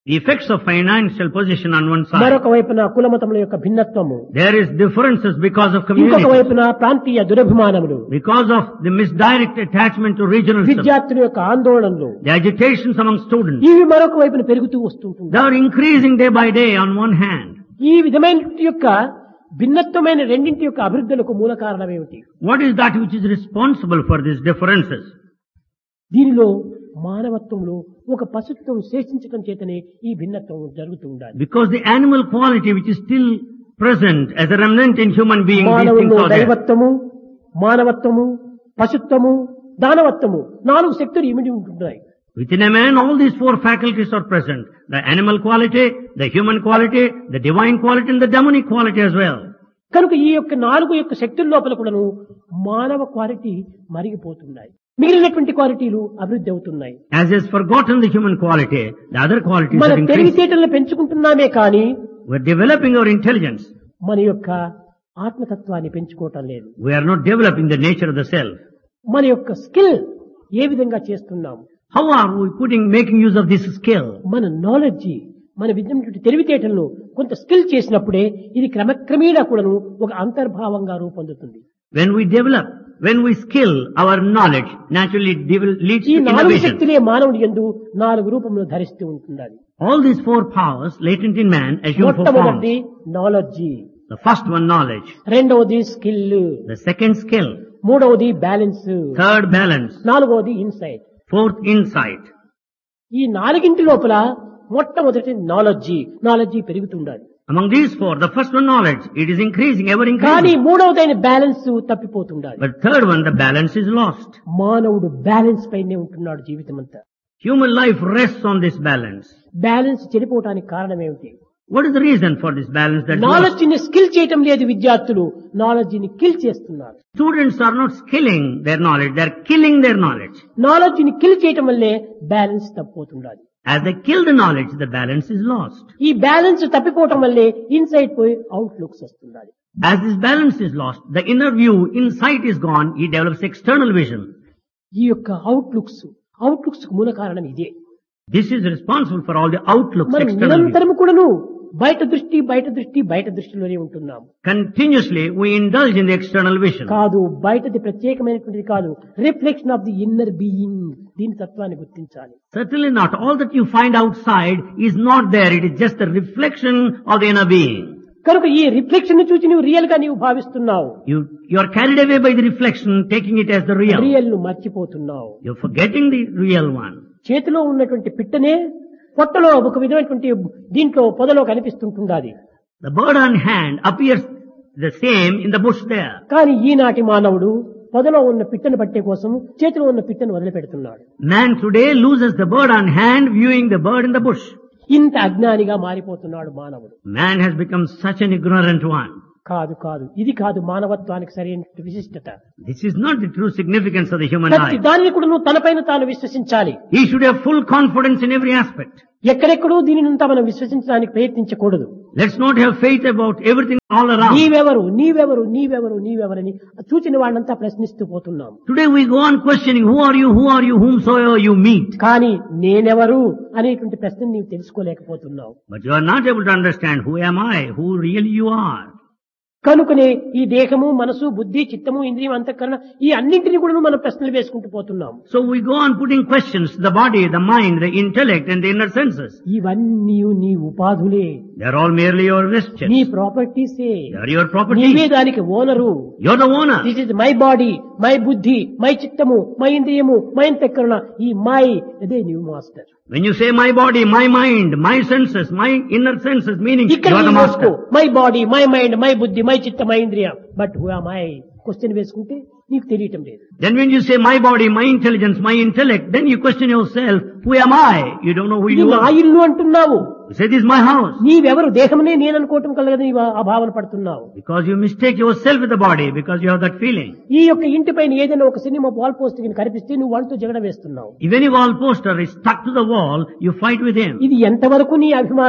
The effects of financial position on one side. మరొక వైపున కులమతముల యొక్క భిన్నత్వము, There is differences because of ఇంకొక community. వైపున ప్రాంతీయ దురభిమానములు, Because of the misdirect attachment to regionalism. విద్యార్థుల యొక్క ఆందోళనలు, The agitations among students. ఇవి మరొక వైపున పెరుగుతూ వస్తుంటుంది. They are increasing day by day on one hand. ఈ విధమైన యొక్క భిన్నత్వమైన రెండింటి యొక్క అభివృద్ధులకు మూల కారణం ఏమిటి? What is that which is responsible for these differences? దీనిలో మానవత్వంలో ఒక పశుత్వం శేషించడం చేతనే ఈ భిన్నత్వం జరుగుతూ ఉండాలి. Because the animal quality which is still present as a remnant in human being, these things మానవుల్లో are there. దైవత్వము, మానవత్వము, పశుత్వము, దానవత్వము నాలుగు శక్తులు ఇమిడి ఉంటున్నాయి. Within a man, all these four faculties are present. The animal quality, the human quality, the divine quality and the demonic quality as well. కనుక ఈ యొక్క నాలుగు యొక్క శక్తుల లోపల కూడాను మానవ క్వాలిటీ మరిగిపోతున్నాయి. మిగిలినటువంటి క్వాలిటీలు అభివృద్ధి అవుతున్నాయి. As is forgotten the human quality, the other qualities మన are increasing. తెలివితేటలను పెంచుకుంటున్నామే కానీ We're developing our intelligence. మన యొక్క ఆత్మతత్వాన్ని పెంచుకోవటం లేదు. We are not developing the nature of the self. మన యొక్క స్కిల్ ఏ విధంగా చేస్తున్నాము? How are we putting, making use of this skill? మన నాలెడ్జ్, మన విద్యటువంటి తెలివితేటలను కొంత స్కిల్ చేసినప్పుడే ఇది క్రమక్రమేణా కూడాను ఒక అంతర్భావంగా రూపొందుతుంది. When we develop, when we skill our knowledge, naturally it devel- leads ఈ to నాలుగు innovation. శక్తులే మానవుడి యందు నాలుగు రూపములు ధరిస్తూ ఉంటున్నది. All these four powers latent in man assume four forms. మొట్టమొదటి knowledge, The first one, knowledge. రెండవది స్కిల్, The second, skill. మూడవది బ్యాలెన్స్, Third, balance. నాలుగవది ఇన్సైట్. Fourth, insight. ఈ నాలుగింటి లోపల మొట్టమొదటి knowledge, knowledge పెరుగుతుండాలి. Among these four, the first one, knowledge, it is increasing, ever కానీ increasing. మూడవదైన balance తప్పిపోతుండాలి. But third one, the balance is lost. మానవుడు balance పైనే ఉంటున్నాడు జీవితం అంతా. Human life rests on this balance. Balance చెడిపోవటానికి కారణం ఏమిటి? What is the reason for this balance that knowledge ని skill చేయటం లేదు విద్యార్థులు, నాలెడ్జ్ ని కిల్ చేస్తున్నారు. students are not skilling their knowledge, they are killing their knowledge. Knowledge ని kill చేయటం వల్లే balance తప్పిపోతుండాలి. As they kill the knowledge, the balance is lost. ఈ బ్యాలెన్స్ తప్పిపోవటం వల్లే ఇన్సైట్ పోయి out looks వస్తుండాలి. As this balance is lost, the inner view, insight is gone, he develops external vision. ఈ యొక్క out looks, out looks మూల కారణం ఇదే. This is responsible for all the outlooks, మనం external view. నిరంతరము కూడాను బయట దృష్టి బయట దృష్టి బయట దృష్టిలోనే ఉంటున్నాం. Continuously, we indulge in the external vision. కాదు, బయటది ప్రత్యేకమైనటువంటిది కాదు, reflection of the inner being. దీని తత్వాన్ని గుర్తించాలి. Certainly not. All that you find outside is not there. It is just a reflection of the inner being. కనుక ఈ reflection ని చూసి నువ్వు రియల్ గా నీవు భావిస్తున్నావు. You, you are carried away by the reflection, taking it as the real. Real ను మర్చిపోతున్నావు. You're forgetting the real one. చేతిలో ఉన్నటువంటి పిట్టనే పొట్టలో ఒక విధమైనటువంటి దీంట్లో పొదలో కనిపిస్తుంటుంది. The bird on hand appears the same in the bush there. కానీ ఈనాటి మానవుడు పొదలో ఉన్న పిట్టను పట్టే కోసం చేతిలో ఉన్న పిట్టను వదిలిపెడుతున్నాడు. Man today loses the bird on hand, viewing the bird in the bush. ఇంత అజ్ఞానిగా మారిపోతున్నాడు మానవుడు. Man has become such an ignorant one. కాదు కాదు, ఇది కాదు మానవత్వానికి సరైన విశిష్టత. This is not the true significance of the human ప్రతి life. దానిని కూడా నువ్వు తనపైన తాను విశ్వసించాలి. He should have full confidence in every aspect. ఎక్కడెక్కడో దీనినంతా మనం విశ్వసించడానికి ప్రయత్నించకూడదు. Let's not have faith about everything all around. నీవెవరు నీవెవరు నీవెవరు నీవెవరని చూచిన వాళ్ళంతా ప్రశ్నిస్తూ పోతున్నాం. Today we go on questioning, who are you, who are you, whomsoever you meet. కానీ నేనెవరు అనేటువంటి ప్రశ్న నీవు తెలుసుకోలేకపోతున్నావు. But you are not able to understand, who am I, who really you are. కనుకనే ఈ దేహము, మనసు, బుద్ధి, చిత్తము, ఇంద్రియం, అంతఃకరణ ఈ అన్నింటినీ కూడా మనం ప్రశ్నలు వేసుకుంటూ పోతున్నాం. So we go on putting questions, the body, the mind, the intellect and the inner senses. ఇవన్నీ నీ ఉపాధులే, They are all merely your vestures. నీ ప్రాపర్టీసే. They are your property. నీవే దానికి owner. You're the owner. This is my body, my బుద్ధి, my చిత్తము, my ఇంద్రియము, my అంతఃకరణ. ఈ మై అదే new master. When you say my body, my mind, my senses, my inner senses, meaning you ఇక్కడ are the master. My body, my mind, my బుద్ధి, my చిత్త, my ఇంద్రియ. But who am I question వేసుకుంటే నీకు తెలియటం లేదు. Then when you say my body, my intelligence, my intellect, then you question yourself, who am I? You don't know who ఇది you నా are. ఇల్లు అంటున్నావు. You say this is my house. నీవెవరు? దేహమనే నేను అనుకోవటం కలగదు, నీవు ఆ భావన పడుతున్నావు. Because you mistake yourself with the body, because you have that feeling. ఈ యొక్క ఇంటిపైన ఏదైనా ఒక సినిమా వాల్ పోస్ట్ కనిపిస్తే నువ్వు వాళ్ళతో జగడ వేస్తున్నావు. If any wall poster is stuck to the wall, you fight with him. ఇది ఎంతవరకు నీ అభిమానము?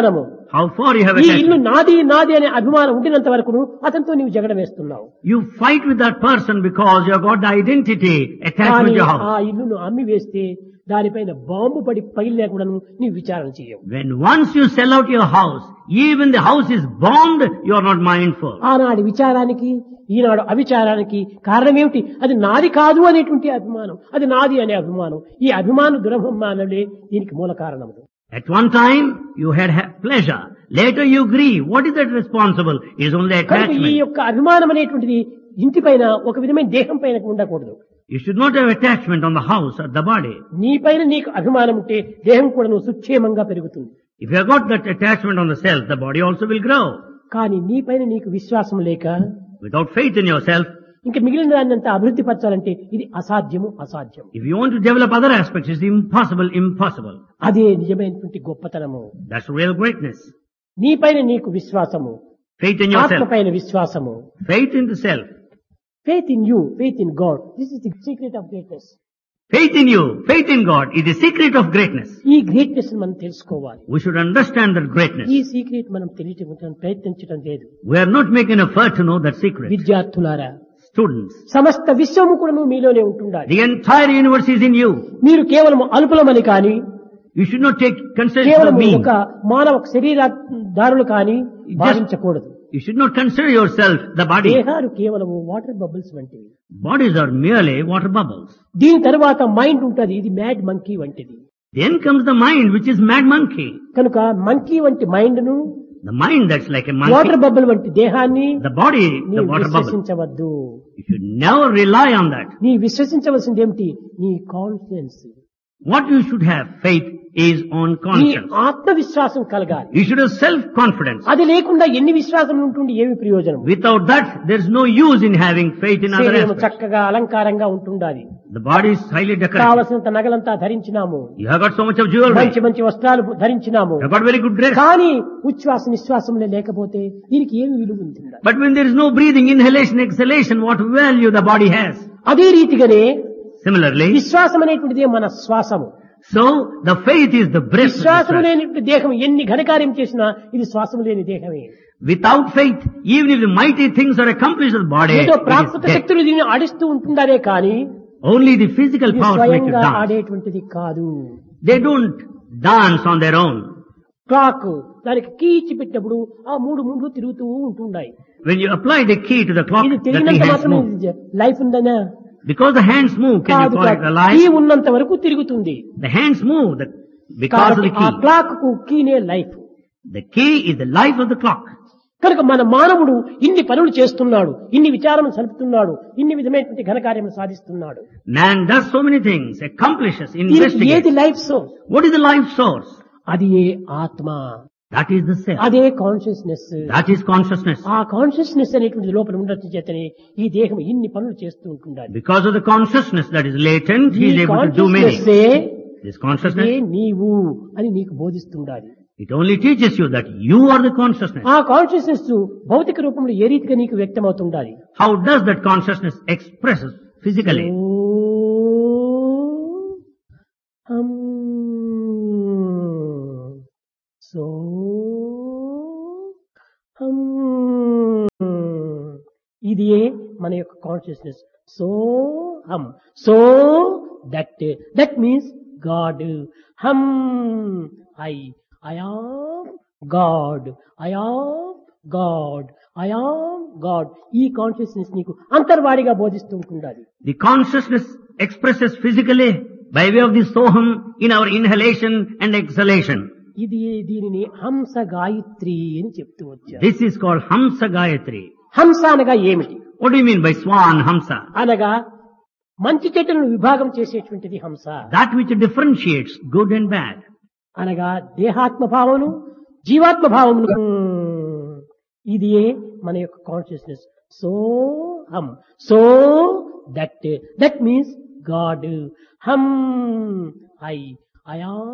how far you have ఈ ఇల్లు attachment. నాది నాది అనే అభిమానం ఉండినంత వరకు అతనితో నీవు జగడ వేస్తున్నావు. You fight with that person because you have got the identity attached కానీ with your ఆ house. ఇల్లును అమ్మి వేస్తే దానిపైన బాంబు పడి పైలే కూడా నీవు విచారణ చేయవు. When once you sell out your house, even the house is bombed, you are not mindful. ఆనాడు విచారానికి ఈనాడు అవిచారానికి కారణం ఏమిటి? అది నాది కాదు అనేటువంటి అభిమానం, అది నాది అనే అభిమానం. ఈ అభిమాన దురభిమానులే దీనికి మూల కారణములు. At one time, you had ha- pleasure. Later you grieve. What is that responsible? Is only కనుక ఈ attachment. యొక్క అభిమానం అనేటువంటిది ఇంటి పైన ఒక విధమైన దేహం పైన ఉండకూడదు. You should not have attachment on the house or the body. నీ పైన నీకు అభిమానం ఉంటే దేహం కూడా నువ్వు సుక్షేమంగా పెరుగుతుంది. If you have got that attachment on the self, the body also will grow. కానీ నీ పైన నీకు విశ్వాసం లేక Without faith in yourself, ఇంకా మిగిలిన దాన్ని అంతా అభివృద్ధి పరచాలంటే ఇది అసాధ్యము అసాధ్యం. if you want to develop other aspects, it's impossible, impossible. అదే నిజమైనటువంటి గొప్పతనము. That's real greatness. నీ పైన నీకు విశ్వాసము, Faith in ఆత్మ yourself. పైన విశ్వాసము. Faith in the self. Faith in you, faith in God. This is the secret of greatness. Faith in you, faith in God is the secret of greatness. ఈ greatness మనం తెలుసుకోవాలి. We should understand that ఈ greatness. Secret మనం తెలియటం ప్రయత్నించడం లేదు. We are not making effort to know that secret. విద్యార్థులారా, Students, సమస్త విశ్వము కూడా మీలోనే ఉంటుండాలి. the entire universe is in you. మీరు కేవలం అల్పులమని కానీ, You should not take consideration కేవలం of me. ఒక మానవ శరీరదారులు కానీ భావించకూడదు. You should not consider yourself the body. దేహాలు కేవలం వాటర్ బబుల్స్ వంటివి. Bodies are merely water bubbles. దీని తర్వాత మైండ్ ఉంటది, ఇది మ్యాడ్ మంకీ వంటిది. Then comes the mind, which is mad monkey. కనుక మంకీ వంటి మైండ్ ను, The mind that's like a water monkey. Bubble వంటి దేహాన్ని The body, the నీవు water bubble. విశ్వసించవద్దు. You should never rely on that. నీ విశ్వసించవలసింది ఏమిటి? నీ confidence, What you should have faith is on నీ conscience. ఆత్మవిశ్వాసం కలగాలి. You should have self-confidence. అది లేకుండా ఎన్ని విశ్వాసం ఉంటుంది ఏమి ప్రయోజనం? Without that, there is no use in having faith in other శరీరం aspects. చక్కగా అలంకారంగా ఉంటుండాలి. The body is highly decorated. కావలసినంత నగలంతా ధరించినాము, You have got so much of jewelry. మంచి మంచి వస్త్రాలు ధరించినాము. You have got very good dress. కానీ ఉచ్ఛ్వాస నిశ్వాసంలో లేకపోతే దీనికి ఏమి విలువ ఉంటుంది? But when there is no breathing, inhalation, exhalation, what value the body has? అదే రీతిగానే Similarly, విశ్వాసం అనేటువంటిదే మన శ్వాసము. so the faith is the breath. of the విశ్వాసం breath. లేని దేహం ఎన్ని ఘనకార్యం చేసినా ఇది శ్వాసం లేని దేహమే. Without faith, even if the mighty things are accomplished with the body, ఏదో it is ప్రాకృత dead. శక్తులు దీన్ని ఆడిస్తూ ఉంటుండారే కానీ Only the physical ఇది powers make you స్వయంగా dance. ఆడేటువంటిది కాదు. They don't dance on their own. Clock దానికి కీచి పెట్టినప్పుడు ఆ మూడు మూడు తిరుగుతూ ఉంటున్నాయి. When you apply the key to the clock, ఇది the తిరిగినంత key hands మాత్రమే move. Life ఉందనా? Because the hands move, can you కాదు call it కాదు. alive? కీ ఉన్నంత వరకు తిరుగుతుంది. The hands move the, because of కాబట్టి the ఆ key. క్లాక్ కు కీనే life. The key is the life of the clock. కనుక మన మానవుడు ఇన్ని పనులు చేస్తున్నాడు, ఇన్ని విచారం సలుపుతున్నాడు, ఇన్ని విధమైనటువంటి ఘనకార్యములు సాధిస్తున్నాడు. Man does so many things, accomplishes, దీనికి ఏది investigates. Life source? What is the life source? అది ఏ ఆత్మ, That is the self. అదే కాన్షియస్నెస్. That is consciousness. ఆ కాన్షియస్నెస్ అనేటువంటి లోపల ఉండటం చేతనే ఈ దేహం ఇన్ని పనులు చేస్తూ ఉంటుండాలి. Because of the consciousness that is latent, he ఈ is able to do many. Consciousness This consciousness, నీవు అని నీకు బోధిస్తుండాలి. it only teaches you that you are the consciousness. ఆ కాన్షియస్నెస్ భౌతిక రూపంలో ఏ రీతిగా నీకు వ్యక్తమవుతుండాలి? How does that consciousness express physically? హం సో హం, ఇది మన యొక్క కాన్షియస్నెస్. సో హం, so that, that means God. హం I, I am God, I am God, I am God. ఈ కాన్షియస్నెస్ నీకు అంతర్వాడిగా బోధిస్తూ ఉంటుండాలి. The consciousness expresses physically by way of the soham in our inhalation and exhalation. ఇది దీనిని హంస గాయత్రి అని చెప్తూ వచ్చారు. This is called Hamsa Gayatri. హంస అనగా ఏమిటి? What do you mean by Swan Hamsa? అనగా మంచి చెట్టులను విభాగం చేసేటువంటిది హంస. That which differentiates good and bad. అనగా దేహాత్మ భావమును జీవాత్మ భావమును. ఇది మన యొక్క కాన్షియస్నెస్. సో హం, so that, that means God. హం ఐ, ఐ ఆమ్